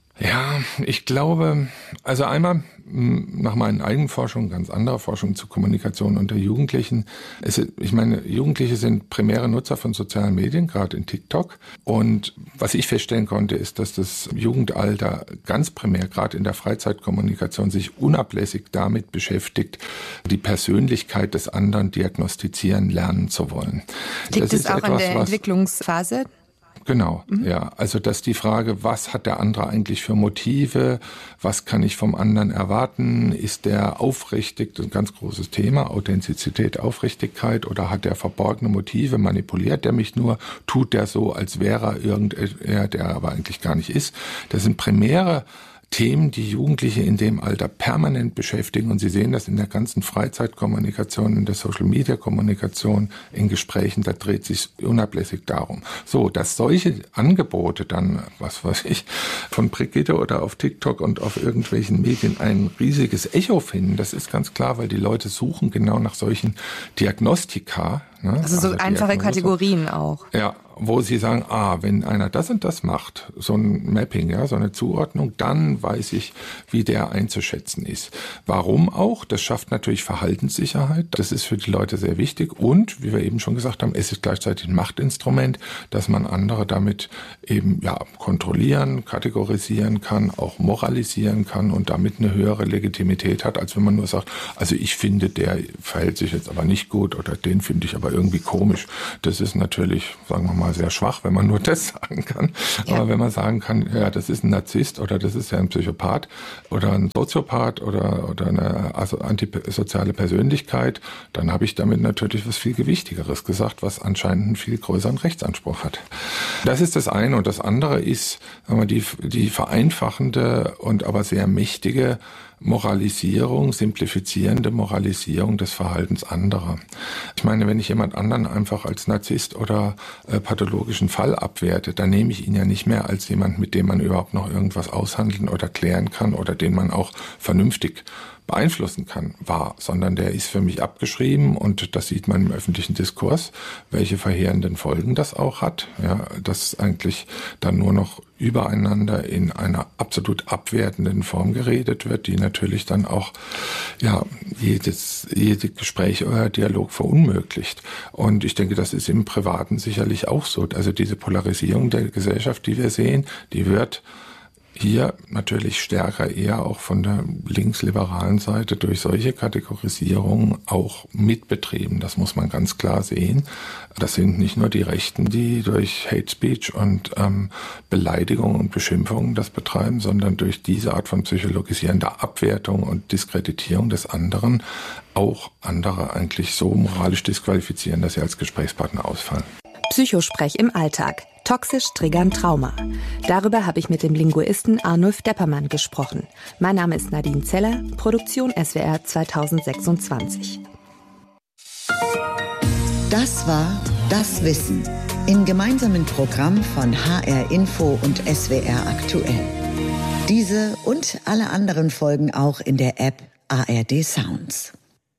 Ja, ich glaube, also einmal nach meinen eigenen Forschungen, ganz anderer Forschung zur Kommunikation unter Jugendlichen. Es, ich meine, Jugendliche sind primäre Nutzer von sozialen Medien, gerade in TikTok. Und was ich feststellen konnte, ist, dass das Jugendalter ganz primär, gerade in der Freizeitkommunikation, sich unablässig damit beschäftigt, die Persönlichkeit des anderen diagnostizieren lernen zu wollen. Liegt es auch etwas, an der Entwicklungsphase? Genau, mhm. ja. Also, dass die Frage, was hat der andere eigentlich für Motive? Was kann ich vom anderen erwarten? Ist der aufrichtig? Das ist ein ganz großes Thema. Authentizität, Aufrichtigkeit. Oder hat der verborgene Motive? Manipuliert der mich nur? Tut der so, als wäre er irgendwer, der aber eigentlich gar nicht ist? Das sind primäre Themen, die Jugendliche in dem Alter permanent beschäftigen. Und Sie sehen das in der ganzen Freizeitkommunikation, in der Social-Media-Kommunikation, in Gesprächen, da dreht sich unablässig darum. So, dass solche Angebote dann, was weiß ich, von Brigitte oder auf TikTok und auf irgendwelchen Medien ein riesiges Echo finden, das ist ganz klar, weil die Leute suchen genau nach solchen Diagnostika. Ne? Also so also einfache Kategorien auch. Ja, wo sie sagen, ah, wenn einer das und das macht, so ein Mapping, ja, so eine Zuordnung, dann weiß ich, wie der einzuschätzen ist. Warum auch? Das schafft natürlich Verhaltenssicherheit. Das ist für die Leute sehr wichtig. Und, wie wir eben schon gesagt haben, es ist gleichzeitig ein Machtinstrument, dass man andere damit eben, ja, kontrollieren, kategorisieren kann, auch moralisieren kann und damit eine höhere Legitimität hat, als wenn man nur sagt, also ich finde, der verhält sich jetzt aber nicht gut oder den finde ich aber irgendwie komisch. Das ist natürlich, sagen wir mal, sehr schwach, wenn man nur das sagen kann. Ja. Aber wenn man sagen kann, ja, das ist ein Narzisst oder das ist ja ein Psychopath oder ein Soziopath oder, oder eine also antisoziale Persönlichkeit, dann habe ich damit natürlich was viel Gewichtigeres gesagt, was anscheinend einen viel größeren Rechtsanspruch hat. Das ist das eine. Und das andere ist, sagen wir, die, die vereinfachende und aber sehr mächtige Moralisierung, simplifizierende Moralisierung des Verhaltens anderer. Ich meine, wenn ich jemand anderen einfach als Narzisst oder äh, pathologischen Fall abwerte, dann nehme ich ihn ja nicht mehr als jemand, mit dem man überhaupt noch irgendwas aushandeln oder klären kann oder den man auch vernünftig beeinflussen kann, wahr, sondern der ist für mich abgeschrieben und das sieht man im öffentlichen Diskurs, welche verheerenden Folgen das auch hat, ja, dass eigentlich dann nur noch übereinander in einer absolut abwertenden Form geredet wird, die natürlich dann auch, ja, jedes, jedes Gespräch oder Dialog verunmöglicht. Und ich denke, das ist im Privaten sicherlich auch so. Also diese Polarisierung der Gesellschaft, die wir sehen, die wird Hier natürlich stärker eher auch von der linksliberalen Seite durch solche Kategorisierungen auch mitbetrieben. Das muss man ganz klar sehen. Das sind nicht nur die Rechten, die durch Hate Speech und ähm, Beleidigung und Beschimpfungen das betreiben, sondern durch diese Art von psychologisierender Abwertung und Diskreditierung des anderen auch andere eigentlich so moralisch disqualifizieren, dass sie als Gesprächspartner ausfallen. Psychosprech im Alltag. Toxisch triggern Trauma. Darüber habe ich mit dem Linguisten Arnulf Deppermann gesprochen. Mein Name ist Nadine Zeller, Produktion S W R zweitausendsechsundzwanzig. Das war Das Wissen im gemeinsamen Programm von H R Info und S W R Aktuell. Diese und alle anderen Folgen auch in der App A R D Sounds.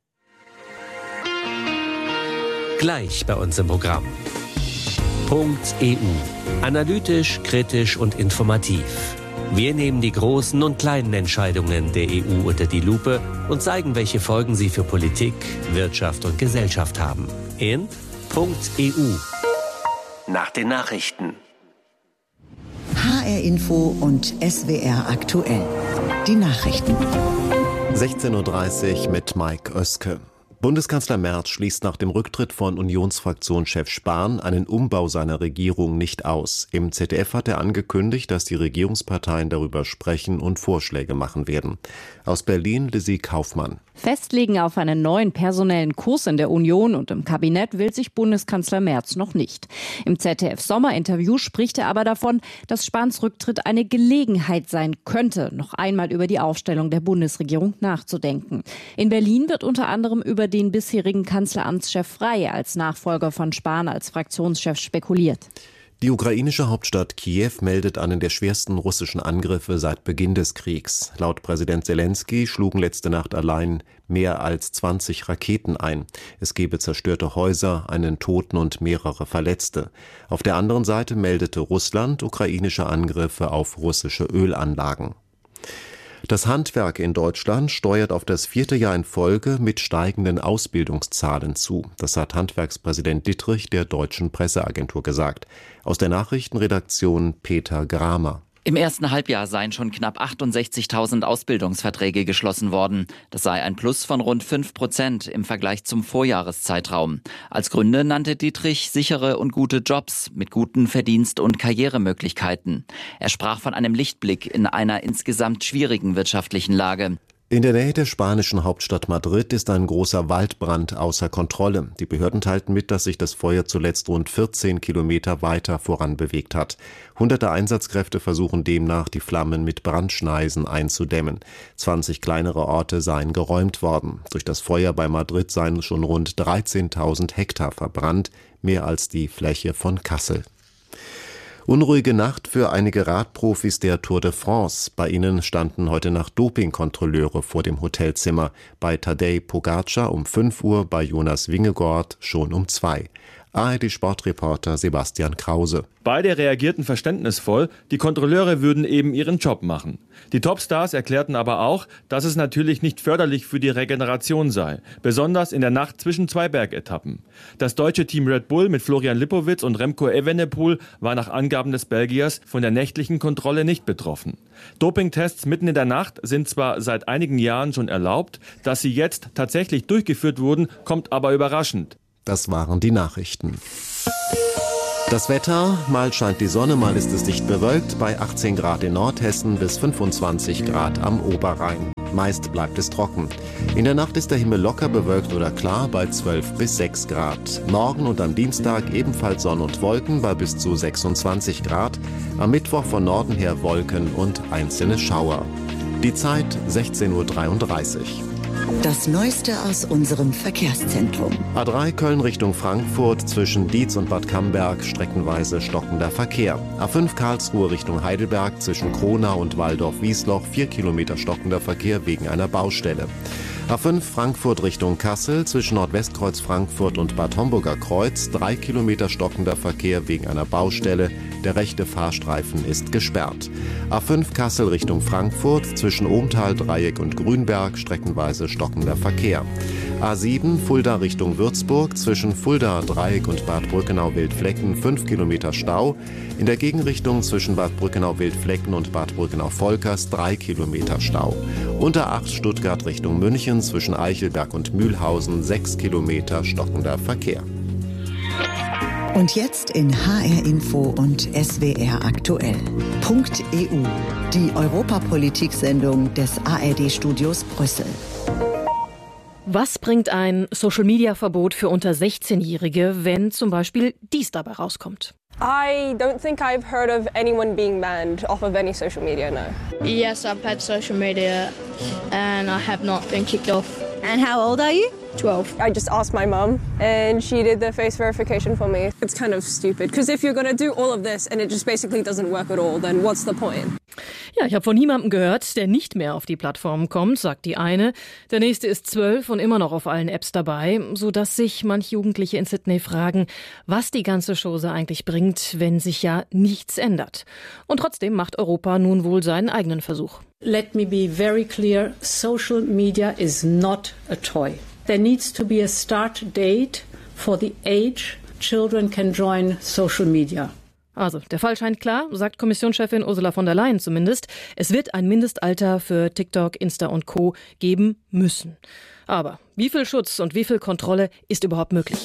Gleich bei uns im Programm. Punkt E U. Analytisch, kritisch und informativ. Wir nehmen die großen und kleinen Entscheidungen der E U unter die Lupe und zeigen, welche Folgen sie für Politik, Wirtschaft und Gesellschaft haben. In Punkt E U. Nach den Nachrichten. H R Info und S W R Aktuell. Die Nachrichten. sechzehn Uhr dreißig mit Mike Oeske. Bundeskanzler Merz schließt nach dem Rücktritt von Unionsfraktionschef Spahn einen Umbau seiner Regierung nicht aus. Im Z D F hat er angekündigt, dass die Regierungsparteien darüber sprechen und Vorschläge machen werden. Aus Berlin Lizzie Kaufmann. Festlegen auf einen neuen personellen Kurs in der Union und im Kabinett will sich Bundeskanzler Merz noch nicht. Im Z D F-Sommerinterview spricht er aber davon, dass Spahns Rücktritt eine Gelegenheit sein könnte, noch einmal über die Aufstellung der Bundesregierung nachzudenken. In Berlin wird unter anderem über den bisherigen Kanzleramtschef Frey als Nachfolger von Spahn als Fraktionschef spekuliert. Die ukrainische Hauptstadt Kiew meldet einen der schwersten russischen Angriffe seit Beginn des Kriegs. Laut Präsident Selenskyj schlugen letzte Nacht allein mehr als zwanzig Raketen ein. Es gebe zerstörte Häuser, einen Toten und mehrere Verletzte. Auf der anderen Seite meldete Russland ukrainische Angriffe auf russische Ölanlagen. Das Handwerk in Deutschland steuert auf das vierte Jahr in Folge mit steigenden Ausbildungszahlen zu. Das hat Handwerkspräsident Dittrich der Deutschen Presseagentur gesagt. Aus der Nachrichtenredaktion Peter Gramer. Im ersten Halbjahr seien schon knapp achtundsechzigtausend Ausbildungsverträge geschlossen worden. Das sei ein Plus von rund fünf Prozent im Vergleich zum Vorjahreszeitraum. Als Gründe nannte Dittrich sichere und gute Jobs mit guten Verdienst- und Karrieremöglichkeiten. Er sprach von einem Lichtblick in einer insgesamt schwierigen wirtschaftlichen Lage. In der Nähe der spanischen Hauptstadt Madrid ist ein großer Waldbrand außer Kontrolle. Die Behörden teilten mit, dass sich das Feuer zuletzt rund vierzehn Kilometer weiter voran bewegt hat. Hunderte Einsatzkräfte versuchen demnach, die Flammen mit Brandschneisen einzudämmen. zwanzig kleinere Orte seien geräumt worden. Durch das Feuer bei Madrid seien schon rund dreizehntausend Hektar verbrannt, mehr als die Fläche von Kassel. Unruhige Nacht für einige Radprofis der Tour de France. Bei ihnen standen heute Nacht Dopingkontrolleure vor dem Hotelzimmer. Bei Tadej Pogacar um fünf Uhr, bei Jonas Vingegaard schon um zwei. A R D-Sportreporter Sebastian Krause. Beide reagierten verständnisvoll, die Kontrolleure würden eben ihren Job machen. Die Topstars erklärten aber auch, dass es natürlich nicht förderlich für die Regeneration sei, besonders in der Nacht zwischen zwei Bergetappen. Das deutsche Team Red Bull mit Florian Lipowitz und Remco Evenepoel war nach Angaben des Belgiers von der nächtlichen Kontrolle nicht betroffen. Dopingtests mitten in der Nacht sind zwar seit einigen Jahren schon erlaubt, dass sie jetzt tatsächlich durchgeführt wurden, kommt aber überraschend. Das waren die Nachrichten. Das Wetter, mal scheint die Sonne, mal ist es dicht bewölkt, bei achtzehn Grad in Nordhessen bis fünfundzwanzig Grad am Oberrhein. Meist bleibt es trocken. In der Nacht ist der Himmel locker bewölkt oder klar bei zwölf bis sechs Grad. Morgen und am Dienstag ebenfalls Sonne und Wolken bei bis zu sechsundzwanzig Grad. Am Mittwoch von Norden her Wolken und einzelne Schauer. Die Zeit sechzehn Uhr dreiunddreißig. Das Neueste aus unserem Verkehrszentrum. A drei Köln Richtung Frankfurt zwischen Dietz und Bad Camberg streckenweise stockender Verkehr. A fünf Karlsruhe Richtung Heidelberg zwischen Kronau und Waldorf-Wiesloch vier Kilometer stockender Verkehr wegen einer Baustelle. A fünf Frankfurt Richtung Kassel zwischen Nordwestkreuz Frankfurt und Bad Homburger Kreuz drei Kilometer stockender Verkehr wegen einer Baustelle. Der rechte Fahrstreifen ist gesperrt. A fünf Kassel Richtung Frankfurt zwischen Ohmtal, Dreieck und Grünberg streckenweise stockender Verkehr. A sieben Fulda Richtung Würzburg, zwischen Fulda Dreieck und Bad Brückenau-Wildflecken fünf Kilometer Stau. In der Gegenrichtung zwischen Bad Brückenau-Wildflecken und Bad Brückenau-Volkers drei Kilometer Stau. Unter acht Stuttgart Richtung München, zwischen Eichelberg und Mühlhausen sechs Kilometer stockender Verkehr. Und jetzt in H R Info und S W R aktuell. Punkt E U, die Europapolitik-Sendung des A R D-Studios Brüssel. Was bringt ein Social-Media-Verbot für unter sechzehnjährige, wenn zum Beispiel dies dabei rauskommt? I don't think I've heard of anyone being banned off of any social media, no. Yes, I've had social media and I have not been kicked off. And how old are you? twelve. I just asked my mum and she did the face verification for me. It's kind of stupid because if you're going to do all of this and it just basically doesn't work at all, then what's the point? Ja, ich habe von niemandem gehört, der nicht mehr auf die Plattform kommt, sagt die eine. Der nächste ist zwölf und immer noch auf allen Apps dabei, sodass sich manch Jugendliche in Sydney fragen, was die ganze Chose eigentlich bringt, wenn sich ja nichts ändert. Und trotzdem macht Europa nun wohl seinen eigenen Versuch. Let me be very clear, social media is not a toy. There needs to be a start date for the age children can join social media. Also, der Fall scheint klar, sagt Kommissionschefin Ursula von der Leyen zumindest. Es wird ein Mindestalter für TikTok, Insta und Co. geben müssen. Aber wie viel Schutz und wie viel Kontrolle ist überhaupt möglich?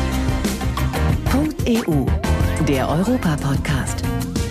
Punkt E U, der Europa-Podcast.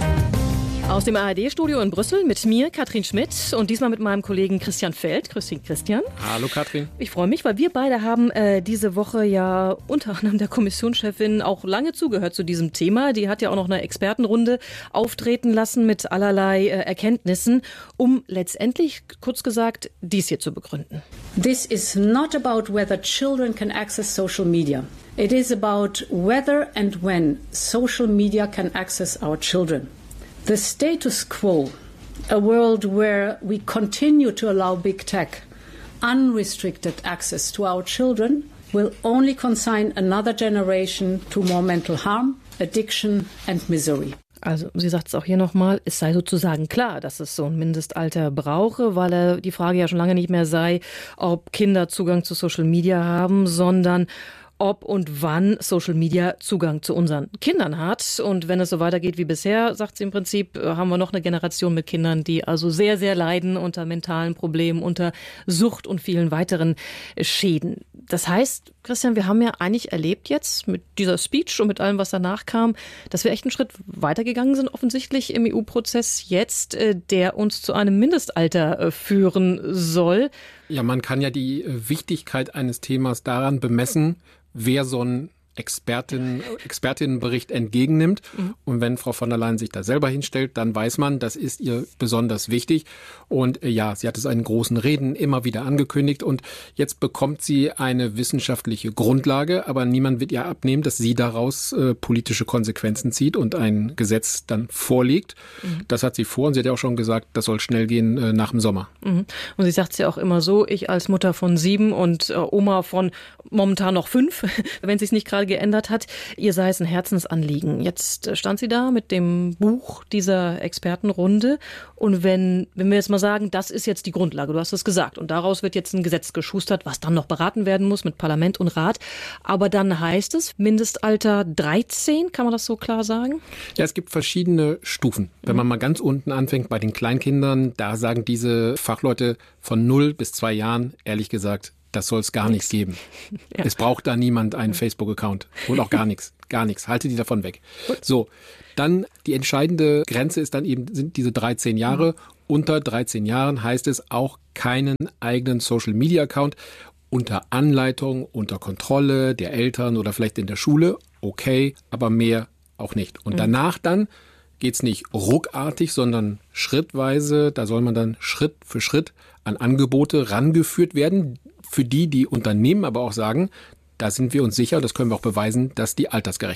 Aus dem A R D-Studio in Brüssel mit mir, Katrin Schmidt, und diesmal mit meinem Kollegen Christian Feld. Grüß dich, Christian. Hallo, Katrin. Ich freue mich, weil wir beide haben äh, diese Woche ja unter anderem der Kommissionschefin auch lange zugehört zu diesem Thema. Die hat ja auch noch eine Expertenrunde auftreten lassen mit allerlei äh, Erkenntnissen, um letztendlich, kurz gesagt, dies hier zu begründen. This is not about whether children can access social media. It is about whether and when social media can access our children. The status quo, a world where we continue to allow big tech unrestricted access to our children, will only consign another generation to more mental harm, addiction and misery. Also sie sagt es auch hier nochmal, es sei sozusagen klar, dass es so ein Mindestalter brauche, weil er die Frage ja schon lange nicht mehr sei, ob Kinder Zugang zu Social Media haben, sondern ob und wann Social Media Zugang zu unseren Kindern hat. Und wenn es so weitergeht wie bisher, sagt sie im Prinzip, haben wir noch eine Generation mit Kindern, die also sehr, sehr leiden unter mentalen Problemen, unter Sucht und vielen weiteren Schäden. Das heißt, Christian, wir haben ja eigentlich erlebt jetzt mit dieser Speech und mit allem, was danach kam, dass wir echt einen Schritt weitergegangen sind, offensichtlich im E U-Prozess jetzt, der uns zu einem Mindestalter führen soll. Ja, man kann ja die Wichtigkeit eines Themas daran bemessen, wer so ein Expertin, Expertinnenbericht entgegennimmt. Mhm. Und wenn Frau von der Leyen sich da selber hinstellt, dann weiß man, das ist ihr besonders wichtig. Und äh, ja, sie hat es in großen Reden immer wieder angekündigt. Und jetzt bekommt sie eine wissenschaftliche Grundlage. Aber niemand wird ihr abnehmen, dass sie daraus äh, politische Konsequenzen zieht und ein Gesetz dann vorlegt. Mhm. Das hat sie vor. Und sie hat ja auch schon gesagt, das soll schnell gehen äh, nach dem Sommer. Mhm. Und sie sagt es ja auch immer so, ich als Mutter von sieben und äh, Oma von momentan noch fünf, wenn sie es nicht gerade geändert hat, ihr sei es ein Herzensanliegen. Jetzt stand sie da mit dem Buch dieser Expertenrunde und wenn, wenn wir jetzt mal sagen, das ist jetzt die Grundlage, du hast es gesagt und daraus wird jetzt ein Gesetz geschustert, was dann noch beraten werden muss mit Parlament und Rat, aber dann heißt es Mindestalter dreizehn, kann man das so klar sagen? Ja, es gibt verschiedene Stufen. Wenn man mal ganz unten anfängt bei den Kleinkindern, da sagen diese Fachleute von null bis zwei Jahren, ehrlich gesagt, das soll es gar nichts geben. Ja. Es braucht da niemand einen Facebook-Account und auch gar nichts, gar nichts. Halte die davon weg. So, dann die entscheidende Grenze ist dann eben, sind diese dreizehn Jahre. Mhm. Unter dreizehn Jahren heißt es auch keinen eigenen Social-Media-Account unter Anleitung, unter Kontrolle der Eltern oder vielleicht in der Schule. Okay, aber mehr auch nicht. Und mhm. danach dann geht's nicht ruckartig, sondern schrittweise. Da soll man dann Schritt für Schritt an Angebote rangeführt werden, für die die Unternehmen aber auch sagen, da sind wir uns sicher, das können wir auch beweisen, dass die altersgerecht sind.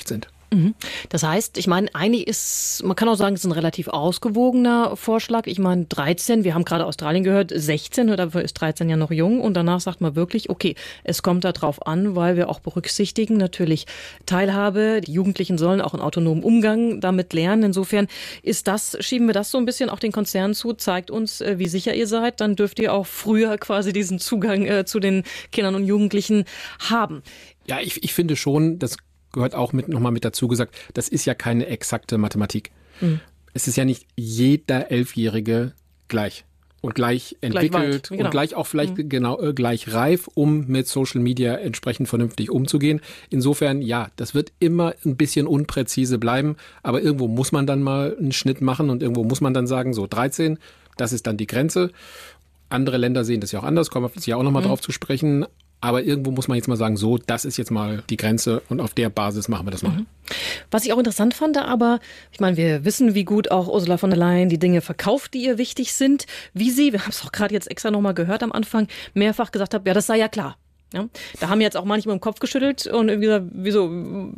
Das heißt, ich meine, eigentlich ist, man kann auch sagen, es ist ein relativ ausgewogener Vorschlag. Ich meine, dreizehn, wir haben gerade Australien gehört, sechzehn, dafür ist dreizehn ja noch jung. Und danach sagt man wirklich, okay, es kommt darauf an, weil wir auch berücksichtigen, natürlich Teilhabe. Die Jugendlichen sollen auch einen autonomen Umgang damit lernen. Insofern ist das, schieben wir das so ein bisschen auch den Konzernen zu, zeigt uns, wie sicher ihr seid. Dann dürft ihr auch früher quasi diesen Zugang äh, zu den Kindern und Jugendlichen haben. Ja, ich, ich finde schon, das gehört auch mit nochmal mit dazu gesagt, das ist ja keine exakte Mathematik. Mhm. Es ist ja nicht jeder Elfjährige gleich und gleich entwickelt gleich genau. und gleich auch vielleicht mhm. genau äh, gleich reif, um mit Social Media entsprechend vernünftig umzugehen. Insofern, ja, das wird immer ein bisschen unpräzise bleiben, aber irgendwo muss man dann mal einen Schnitt machen und irgendwo muss man dann sagen, so dreizehn, das ist dann die Grenze. Andere Länder sehen das ja auch anders, kommen wir ja auch nochmal mhm. drauf zu sprechen. Aber irgendwo muss man jetzt mal sagen, so, das ist jetzt mal die Grenze und auf der Basis machen wir das mal. Mhm. Was ich auch interessant fand, aber ich meine, wir wissen, wie gut auch Ursula von der Leyen die Dinge verkauft, die ihr wichtig sind. Wie sie, wir haben es auch gerade jetzt extra nochmal gehört am Anfang, mehrfach gesagt hat, ja, das sei ja klar. Ja, da haben jetzt auch manchmal im Kopf geschüttelt und irgendwie gesagt, wieso,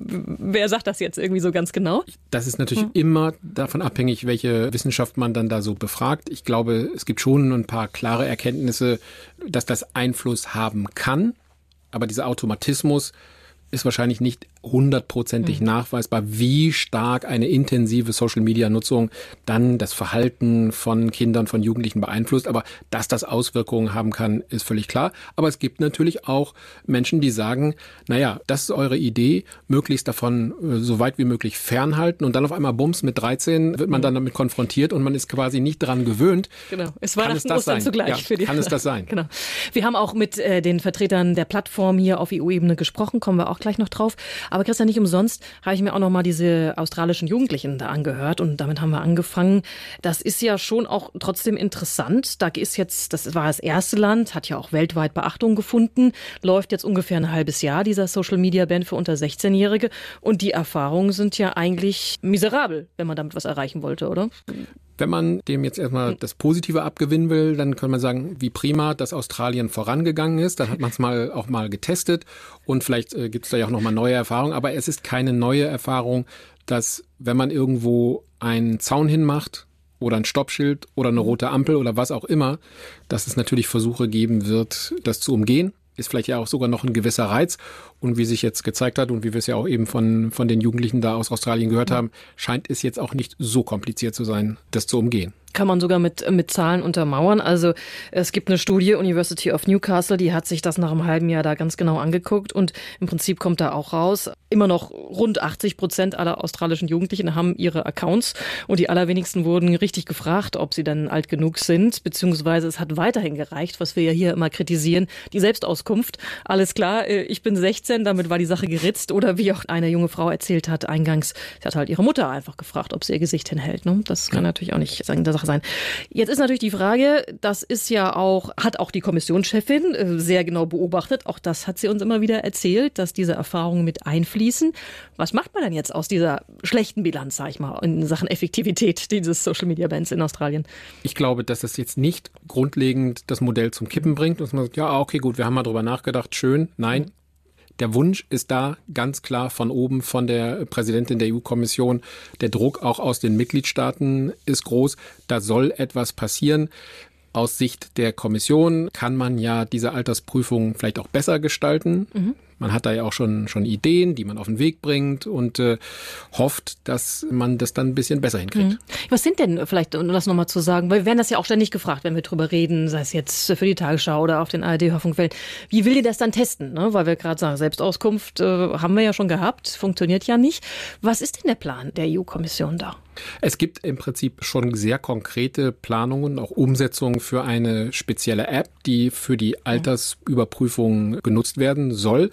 wer sagt das jetzt irgendwie so ganz genau? Das ist natürlich hm. immer davon abhängig, welche Wissenschaft man dann da so befragt. Ich glaube, es gibt schon ein paar klare Erkenntnisse, dass das Einfluss haben kann, aber dieser Automatismus ist wahrscheinlich nicht hundertprozentig mhm. nachweisbar, wie stark eine intensive Social-Media-Nutzung dann das Verhalten von Kindern, von Jugendlichen beeinflusst. Aber dass das Auswirkungen haben kann, ist völlig klar. Aber es gibt natürlich auch Menschen, die sagen, naja, das ist eure Idee, möglichst davon äh, so weit wie möglich fernhalten. Und dann auf einmal, bums, mit dreizehn wird man mhm. dann damit konfrontiert und man ist quasi nicht dran gewöhnt. Genau, es war das Ostern zugleich. Ja, für die kann es das sein? Genau. Wir haben auch mit äh, den Vertretern der Plattform hier auf E U-Ebene gesprochen, kommen wir auch gleich noch drauf. Aber Christian, nicht umsonst habe ich mir auch noch mal diese australischen Jugendlichen da angehört und damit haben wir angefangen. Das ist ja schon auch trotzdem interessant. Da ist jetzt, das war das erste Land, hat ja auch weltweit Beachtung gefunden, läuft jetzt ungefähr ein halbes Jahr, dieser Social-Media-Ban für unter sechzehnjährige. Und die Erfahrungen sind ja eigentlich miserabel, wenn man damit was erreichen wollte, oder? Wenn man dem jetzt erstmal das Positive abgewinnen will, dann kann man sagen, wie prima, dass Australien vorangegangen ist. Dann hat man es mal auch mal getestet und vielleicht äh, gibt es da ja auch nochmal neue Erfahrungen. Aber es ist keine neue Erfahrung, dass wenn man irgendwo einen Zaun hinmacht oder ein Stoppschild oder eine rote Ampel oder was auch immer, dass es natürlich Versuche geben wird, das zu umgehen. Ist vielleicht ja auch sogar noch ein gewisser Reiz. Und wie sich jetzt gezeigt hat und wie wir es ja auch eben von, von den Jugendlichen da aus Australien gehört haben, scheint es jetzt auch nicht so kompliziert zu sein, das zu umgehen. Kann man sogar mit, mit Zahlen untermauern. Also es gibt eine Studie, University of Newcastle, die hat sich das nach einem halben Jahr da ganz genau angeguckt und im Prinzip kommt da auch raus, immer noch rund achtzig Prozent aller australischen Jugendlichen haben ihre Accounts und die allerwenigsten wurden richtig gefragt, ob sie dann alt genug sind, beziehungsweise es hat weiterhin gereicht, was wir ja hier immer kritisieren, die Selbstauskunft. Alles klar, ich bin sechzehn, damit war die Sache geritzt oder wie auch eine junge Frau erzählt hat eingangs, sie hat halt ihre Mutter einfach gefragt, ob sie ihr Gesicht hinhält. Ne? Das kann ja. natürlich auch nicht sagen, das sein. Jetzt ist natürlich die Frage, das ist ja auch, hat auch die Kommissionschefin sehr genau beobachtet, auch das hat sie uns immer wieder erzählt, dass diese Erfahrungen mit einfließen. Was macht man denn jetzt aus dieser schlechten Bilanz, sag ich mal, in Sachen Effektivität dieses Social-Media-Bans in Australien? Ich glaube, dass das jetzt nicht grundlegend das Modell zum Kippen bringt und man sagt, ja, okay, gut, wir haben mal drüber nachgedacht, schön, nein. Mhm. Der Wunsch ist da ganz klar von oben, von der Präsidentin der E U-Kommission. Der Druck auch aus den Mitgliedstaaten ist groß. Da soll etwas passieren. Aus Sicht der Kommission kann man ja diese Altersprüfung vielleicht auch besser gestalten. Mhm. Man hat da ja auch schon, schon Ideen, die man auf den Weg bringt und äh, hofft, dass man das dann ein bisschen besser hinkriegt. Mhm. Was sind denn, vielleicht, um das nochmal zu sagen, weil wir werden das ja auch ständig gefragt, wenn wir drüber reden, sei es jetzt für die Tagesschau oder auf den A R D-Hörfunkwellen. Wie will ihr das dann testen? Ne? Weil wir gerade sagen, Selbstauskunft äh, haben wir ja schon gehabt, funktioniert ja nicht. Was ist denn der Plan der E U-Kommission da? Es gibt im Prinzip schon sehr konkrete Planungen, auch Umsetzungen für eine spezielle App, die für die Altersüberprüfung genutzt werden soll.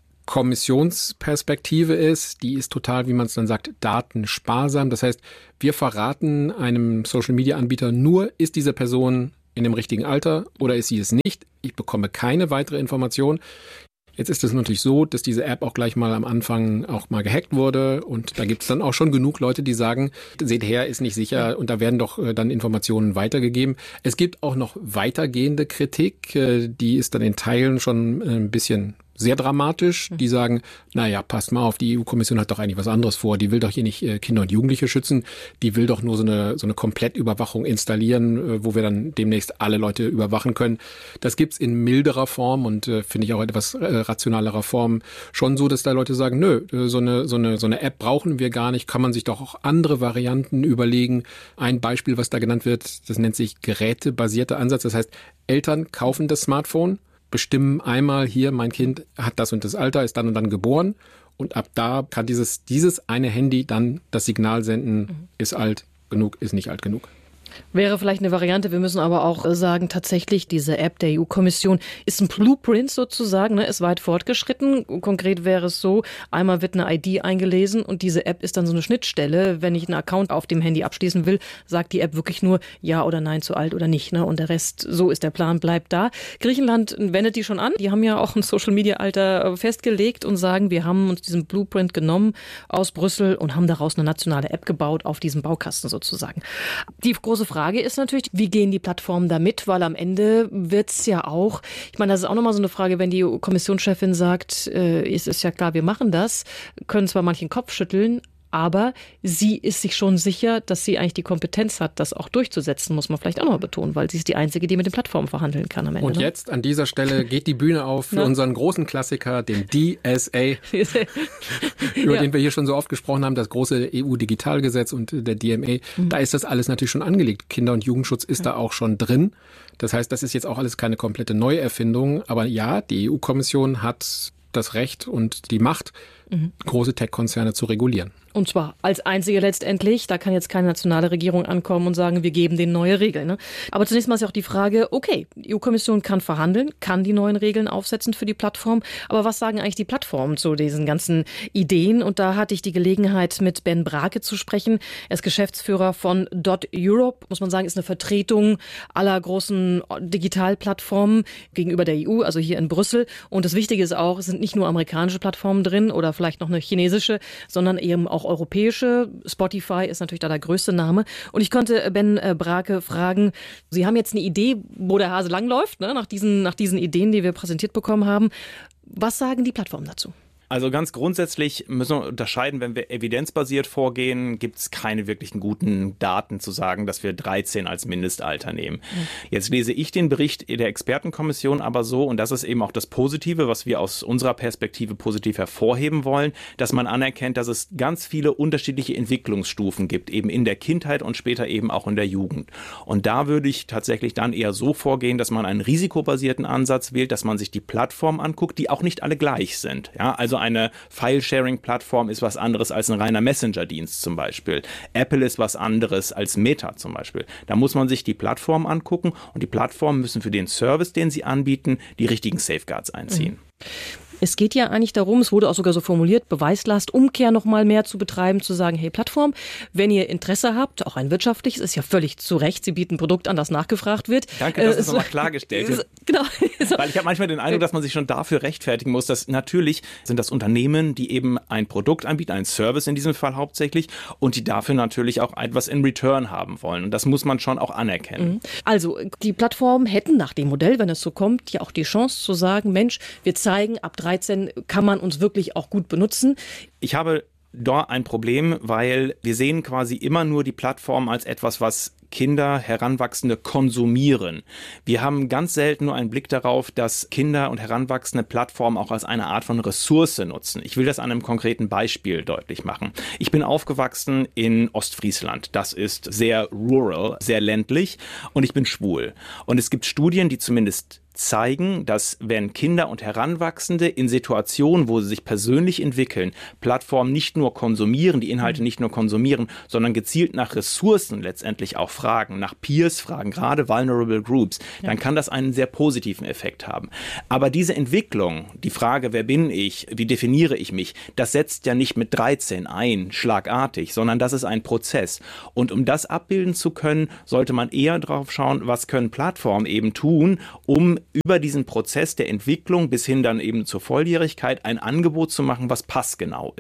Kommissionsperspektive ist, die ist total, wie man es dann sagt, datensparsam. Das heißt, wir verraten einem Social-Media-Anbieter nur, ist diese Person in dem richtigen Alter oder ist sie es nicht. Ich bekomme keine weitere Information. Jetzt ist es natürlich so, dass diese App auch gleich mal am Anfang auch mal gehackt wurde und da gibt es dann auch schon genug Leute, die sagen, seht her, ist nicht sicher und da werden doch äh, dann Informationen weitergegeben. Es gibt auch noch weitergehende Kritik, äh, die ist dann in Teilen schon äh, ein bisschen sehr dramatisch. Die sagen, naja, passt mal auf, die E U-Kommission hat doch eigentlich was anderes vor. Die will doch hier nicht äh, Kinder und Jugendliche schützen. Die will doch nur so eine, so eine Komplettüberwachung installieren, äh, wo wir dann demnächst alle Leute überwachen können. Das gibt's in milderer Form und äh, finde ich auch etwas äh, rationalerer Form schon so, dass da Leute sagen, nö, äh, so eine, so eine, so eine App brauchen wir gar nicht. Kann man sich doch auch andere Varianten überlegen. Ein Beispiel, was da genannt wird, das nennt sich gerätebasierter Ansatz. Das heißt, Eltern kaufen das Smartphone, bestimmen einmal hier, mein Kind hat das und das Alter, ist dann und dann geboren und ab da kann dieses, dieses eine Handy dann das Signal senden, mhm. ist alt genug, ist nicht alt genug. Wäre vielleicht eine Variante. Wir müssen aber auch sagen, tatsächlich, diese App der E U-Kommission ist ein Blueprint sozusagen, ne, ist weit fortgeschritten. Konkret wäre es so, einmal wird eine I D eingelesen und diese App ist dann so eine Schnittstelle. Wenn ich einen Account auf dem Handy abschließen will, sagt die App wirklich nur ja oder nein, zu alt oder nicht. Ne? Und der Rest, so ist der Plan, bleibt da. Griechenland wendet die schon an. Die haben ja auch ein Social-Media-Alter festgelegt und sagen, wir haben uns diesen Blueprint genommen aus Brüssel und haben daraus eine nationale App gebaut auf diesem Baukasten sozusagen. Die große Frage ist natürlich, wie gehen die Plattformen damit? Weil am Ende wird's ja auch, ich meine, das ist auch nochmal so eine Frage, wenn die Kommissionschefin sagt, äh, es ist ja klar, wir machen das, können zwar manchen Kopf schütteln, aber sie ist sich schon sicher, dass sie eigentlich die Kompetenz hat, das auch durchzusetzen, muss man vielleicht auch noch betonen, weil sie ist die Einzige, die mit den Plattformen verhandeln kann am Ende. Und ne? jetzt an dieser Stelle geht die Bühne auf für Na? unseren großen Klassiker, den D S A, über ja. den wir hier schon so oft gesprochen haben, das große E U-Digitalgesetz und der D M A. Mhm. Da ist das alles natürlich schon angelegt. Kinder- und Jugendschutz ist ja. da auch schon drin. Das heißt, das ist jetzt auch alles keine komplette Neuerfindung. Aber ja, die E U-Kommission hat das Recht und die Macht, mhm. große Tech-Konzerne zu regulieren. Und zwar als einzige letztendlich. Da kann jetzt keine nationale Regierung ankommen und sagen, wir geben denen neue Regeln. Ne? Aber zunächst mal ist ja auch die Frage, okay, die E U-Kommission kann verhandeln, kann die neuen Regeln aufsetzen für die Plattform. Aber was sagen eigentlich die Plattformen zu diesen ganzen Ideen? Und da hatte ich die Gelegenheit, mit Ben Brake zu sprechen. Er ist Geschäftsführer von Dot Europe. Muss man sagen, ist eine Vertretung aller großen Digitalplattformen gegenüber der E U, also hier in Brüssel. Und das Wichtige ist auch, es sind nicht nur amerikanische Plattformen drin oder vielleicht noch eine chinesische, sondern eben auch europäische. Spotify ist natürlich da der größte Name. Und ich konnte Ben Brake fragen, Sie haben jetzt eine Idee, wo der Hase langläuft, ne? nach diesen, nach diesen Ideen, die wir präsentiert bekommen haben. Was sagen die Plattformen dazu? Also ganz grundsätzlich müssen wir unterscheiden, wenn wir evidenzbasiert vorgehen, gibt es keine wirklichen guten Daten zu sagen, dass wir dreizehn als Mindestalter nehmen. Mhm. Jetzt lese ich den Bericht der Expertenkommission aber so, und das ist eben auch das Positive, was wir aus unserer Perspektive positiv hervorheben wollen, dass man anerkennt, dass es ganz viele unterschiedliche Entwicklungsstufen gibt, eben in der Kindheit und später eben auch in der Jugend. Und da würde ich tatsächlich dann eher so vorgehen, dass man einen risikobasierten Ansatz wählt, dass man sich die Plattform anguckt, die auch nicht alle gleich sind. Ja, also eine File-Sharing-Plattform ist was anderes als ein reiner Messenger-Dienst zum Beispiel. Apple ist was anderes als Meta zum Beispiel. Da muss man sich die Plattform angucken und die Plattformen müssen für den Service, den sie anbieten, die richtigen Safeguards einziehen. Mhm. Es geht ja eigentlich darum, es wurde auch sogar so formuliert, Beweislast, Umkehr noch mal mehr zu betreiben, zu sagen, hey Plattform, wenn ihr Interesse habt, auch ein wirtschaftliches, ist ja völlig zu Recht, Sie bieten ein Produkt an, das nachgefragt wird. Danke, dass äh, es nochmal klargestellt ist. Genau. Weil ich habe manchmal den Eindruck, dass man sich schon dafür rechtfertigen muss, dass natürlich sind das Unternehmen, die eben ein Produkt anbieten, einen Service in diesem Fall hauptsächlich, und die dafür natürlich auch etwas in Return haben wollen. Und das muss man schon auch anerkennen. Also die Plattformen hätten nach dem Modell, wenn es so kommt, ja auch die Chance zu sagen, Mensch, wir zeigen, ab dreizehn kann man uns wirklich auch gut benutzen. Ich habe da ein Problem, weil wir sehen quasi immer nur die Plattform als etwas, was Kinder, Heranwachsende konsumieren. Wir haben ganz selten nur einen Blick darauf, dass Kinder und Heranwachsende Plattformen auch als eine Art von Ressource nutzen. Ich will das an einem konkreten Beispiel deutlich machen. Ich bin aufgewachsen in Ostfriesland. Das ist sehr rural, sehr ländlich, und ich bin schwul. Und es gibt Studien, die zumindest zeigen, dass wenn Kinder und Heranwachsende in Situationen, wo sie sich persönlich entwickeln, Plattformen nicht nur konsumieren, die Inhalte nicht nur konsumieren, sondern gezielt nach Ressourcen letztendlich auch fragen, nach Peers fragen, gerade vulnerable groups, ja. dann kann das einen sehr positiven Effekt haben. Aber diese Entwicklung, die Frage, wer bin ich, wie definiere ich mich, das setzt ja nicht mit dreizehn ein, schlagartig, sondern das ist ein Prozess. Und um das abbilden zu können, sollte man eher drauf schauen, was können Plattformen eben tun, um über diesen Prozess der Entwicklung bis hin dann eben zur Volljährigkeit ein Angebot zu machen, was passgenau ist.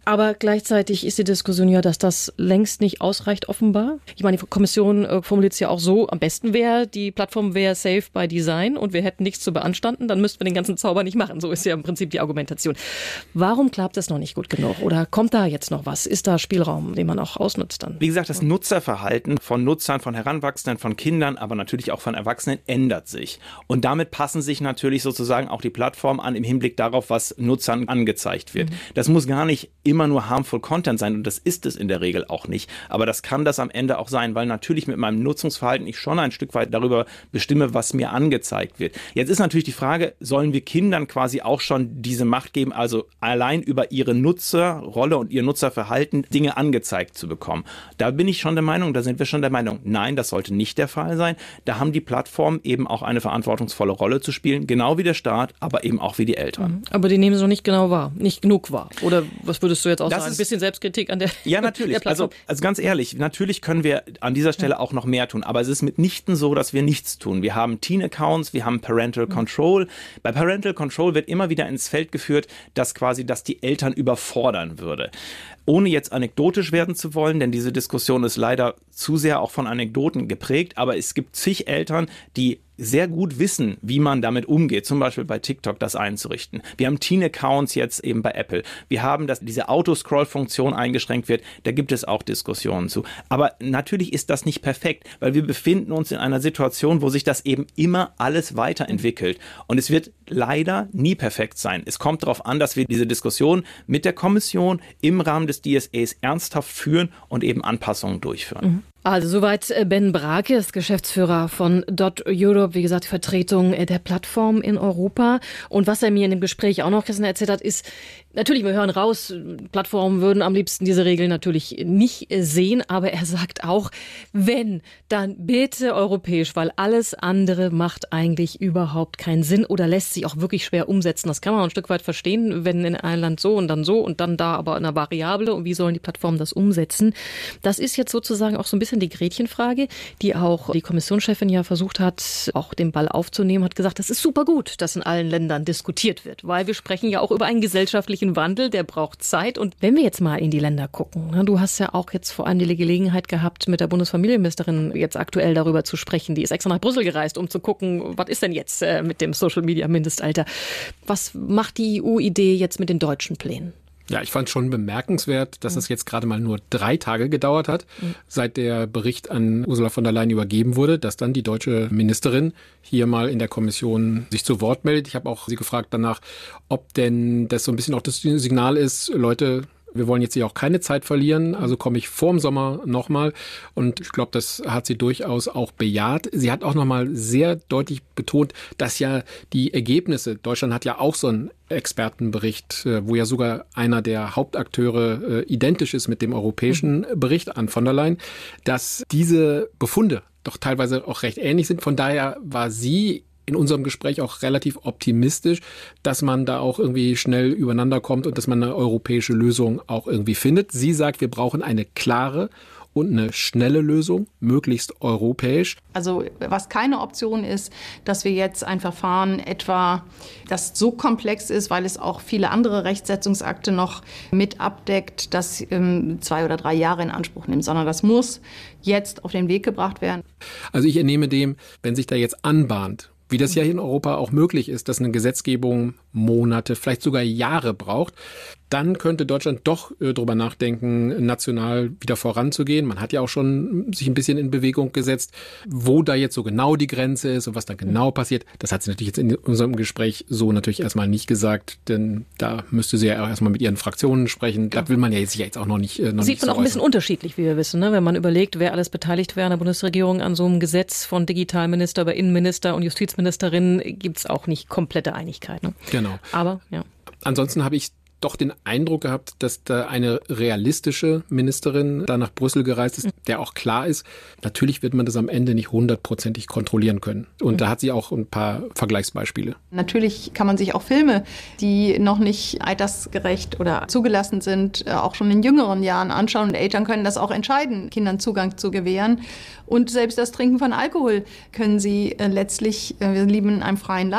Aber gleichzeitig ist die Diskussion ja, dass das längst nicht ausreicht, offenbar. Ich meine, die Kommission äh, formuliert es ja auch so, am besten wäre, die Plattform wäre safe by design und wir hätten nichts zu beanstanden, dann müssten wir den ganzen Zauber nicht machen. So ist ja im Prinzip die Argumentation. Warum klappt das noch nicht gut genug? Oder kommt da jetzt noch was? Ist da Spielraum, den man auch ausnutzt dann? Wie gesagt, das Nutzerverhalten von Nutzern, von Heranwachsenden, von Kindern, aber natürlich auch von Erwachsenen ändert sich. Und damit passen sich natürlich sozusagen auch die Plattformen an im Hinblick darauf, was Nutzern angezeigt wird. Mhm. Das muss gar nicht immer nur harmful Content sein und das ist es in der Regel auch nicht. Aber das kann das am Ende auch sein, weil natürlich mit meinem Nutzungsverhalten ich schon ein Stück weit darüber bestimme, was mir angezeigt wird. Jetzt ist natürlich die Frage, sollen wir Kindern quasi auch schon diese Macht geben, also allein über ihre Nutzerrolle und ihr Nutzerverhalten Dinge angezeigt zu bekommen? Da bin ich schon der Meinung, da sind wir schon der Meinung, nein, das sollte nicht der Fall sein. Da haben die Plattformen eben auch eine verantwortungsvolle Rolle zu spielen, genau wie der Staat, aber eben auch wie die Eltern. Aber die nehmen es noch nicht genau wahr, nicht genug wahr. Oder was würdest du jetzt auch das sagen? Ist, ein bisschen Selbstkritik an der Ja, natürlich. der Plattform. Also, also ganz ehrlich, natürlich können wir an dieser Stelle ja. auch noch mehr tun. Aber es ist mitnichten so, dass wir nichts tun. Wir haben Teen-Accounts, wir haben Parental mhm. Control. Bei Parental Control wird immer wieder ins Feld geführt, dass quasi das die Eltern überfordern würde. Ohne jetzt anekdotisch werden zu wollen, denn diese Diskussion ist leider zu sehr auch von Anekdoten geprägt, aber es gibt zig Eltern, die sehr gut wissen, wie man damit umgeht, zum Beispiel bei TikTok das einzurichten. Wir haben Teen-Accounts jetzt eben bei Apple. Wir haben, dass diese Autoscroll-Funktion eingeschränkt wird, da gibt es auch Diskussionen zu. Aber natürlich ist das nicht perfekt, weil wir befinden uns in einer Situation, wo sich das eben immer alles weiterentwickelt. Und es wird leider nie perfekt sein. Es kommt darauf an, dass wir diese Diskussion mit der Kommission im Rahmen des D S As ernsthaft führen und eben Anpassungen durchführen. Mhm. Also soweit Ben Brake, ist Geschäftsführer von Dot Europe, wie gesagt, Vertretung der Plattform in Europa. Und was er mir in dem Gespräch auch noch erzählt hat, ist, natürlich, wir hören raus, Plattformen würden am liebsten diese Regeln natürlich nicht sehen, aber er sagt auch, wenn, dann bitte europäisch, weil alles andere macht eigentlich überhaupt keinen Sinn oder lässt sich auch wirklich schwer umsetzen. Das kann man ein Stück weit verstehen, wenn in einem Land so und dann so und dann da aber eine Variable und wie sollen die Plattformen das umsetzen? Das ist jetzt sozusagen auch so ein bisschen die Gretchenfrage, die auch die Kommissionschefin ja versucht hat, auch den Ball aufzunehmen, hat gesagt, das ist super gut, dass in allen Ländern diskutiert wird, weil wir sprechen ja auch über einen gesellschaftlichen Wandel, der braucht Zeit. Und wenn wir jetzt mal in die Länder gucken, du hast ja auch jetzt vor allem die Gelegenheit gehabt, mit der Bundesfamilienministerin jetzt aktuell darüber zu sprechen. Die ist extra nach Brüssel gereist, um zu gucken, was ist denn jetzt mit dem Social-Media-Mindestalter? Was macht die E U-Idee jetzt mit den deutschen Plänen? Ja, ich fand schon bemerkenswert, dass es jetzt gerade mal nur drei Tage gedauert hat, mhm. seit der Bericht an Ursula von der Leyen übergeben wurde, dass dann die deutsche Ministerin hier mal in der Kommission sich zu Wort meldet. Ich habe auch sie gefragt danach, ob denn das so ein bisschen auch das Signal ist, Leute, wir wollen jetzt hier auch keine Zeit verlieren, also komme ich vorm Sommer nochmal. Und ich glaube, das hat sie durchaus auch bejaht. Sie hat auch nochmal sehr deutlich betont, dass ja die Ergebnisse, Deutschland hat ja auch so einen Expertenbericht, wo ja sogar einer der Hauptakteure äh, identisch ist mit dem europäischen Bericht an von der Leyen, dass diese Befunde doch teilweise auch recht ähnlich sind. Von daher war sie in unserem Gespräch auch relativ optimistisch, dass man da auch irgendwie schnell übereinander kommt und dass man eine europäische Lösung auch irgendwie findet. Sie sagt, wir brauchen eine klare und eine schnelle Lösung, möglichst europäisch. Also was keine Option ist, dass wir jetzt ein Verfahren etwa, das so komplex ist, weil es auch viele andere Rechtsetzungsakte noch mit abdeckt, das ähm, zwei oder drei Jahre in Anspruch nimmt, sondern das muss jetzt auf den Weg gebracht werden. Also ich entnehme dem, wenn sich da jetzt anbahnt, wie das ja hier in Europa auch möglich ist, dass eine Gesetzgebung Monate, vielleicht sogar Jahre braucht, dann könnte Deutschland doch äh, drüber nachdenken, national wieder voranzugehen. Man hat ja auch schon sich ein bisschen in Bewegung gesetzt, wo da jetzt so genau die Grenze ist und was da genau passiert. Das hat sie natürlich jetzt in unserem Gespräch so natürlich erstmal nicht gesagt, denn da müsste sie ja auch erstmal mit ihren Fraktionen sprechen. Da will man ja jetzt, ja jetzt auch noch nicht äh, noch Sieht nicht man so auch ein bisschen unterschiedlich, wie wir wissen, ne? Wenn man überlegt, wer alles beteiligt wäre an der Bundesregierung an so einem Gesetz von Digitalminister über Innenminister und Justizministerin, gibt es auch nicht komplette Einigkeit. Ne? Genau. Aber, ja. Ansonsten habe ich doch den Eindruck gehabt, dass da eine realistische Ministerin da nach Brüssel gereist ist, der auch klar ist, natürlich wird man das am Ende nicht hundertprozentig kontrollieren können. Und mhm. da hat sie auch ein paar Vergleichsbeispiele. Natürlich kann man sich auch Filme, die noch nicht altersgerecht oder zugelassen sind, auch schon in jüngeren Jahren anschauen. Und Eltern können das auch entscheiden, Kindern Zugang zu gewähren. Und selbst das Trinken von Alkohol können sie letztlich, wir leben in einem freien Land,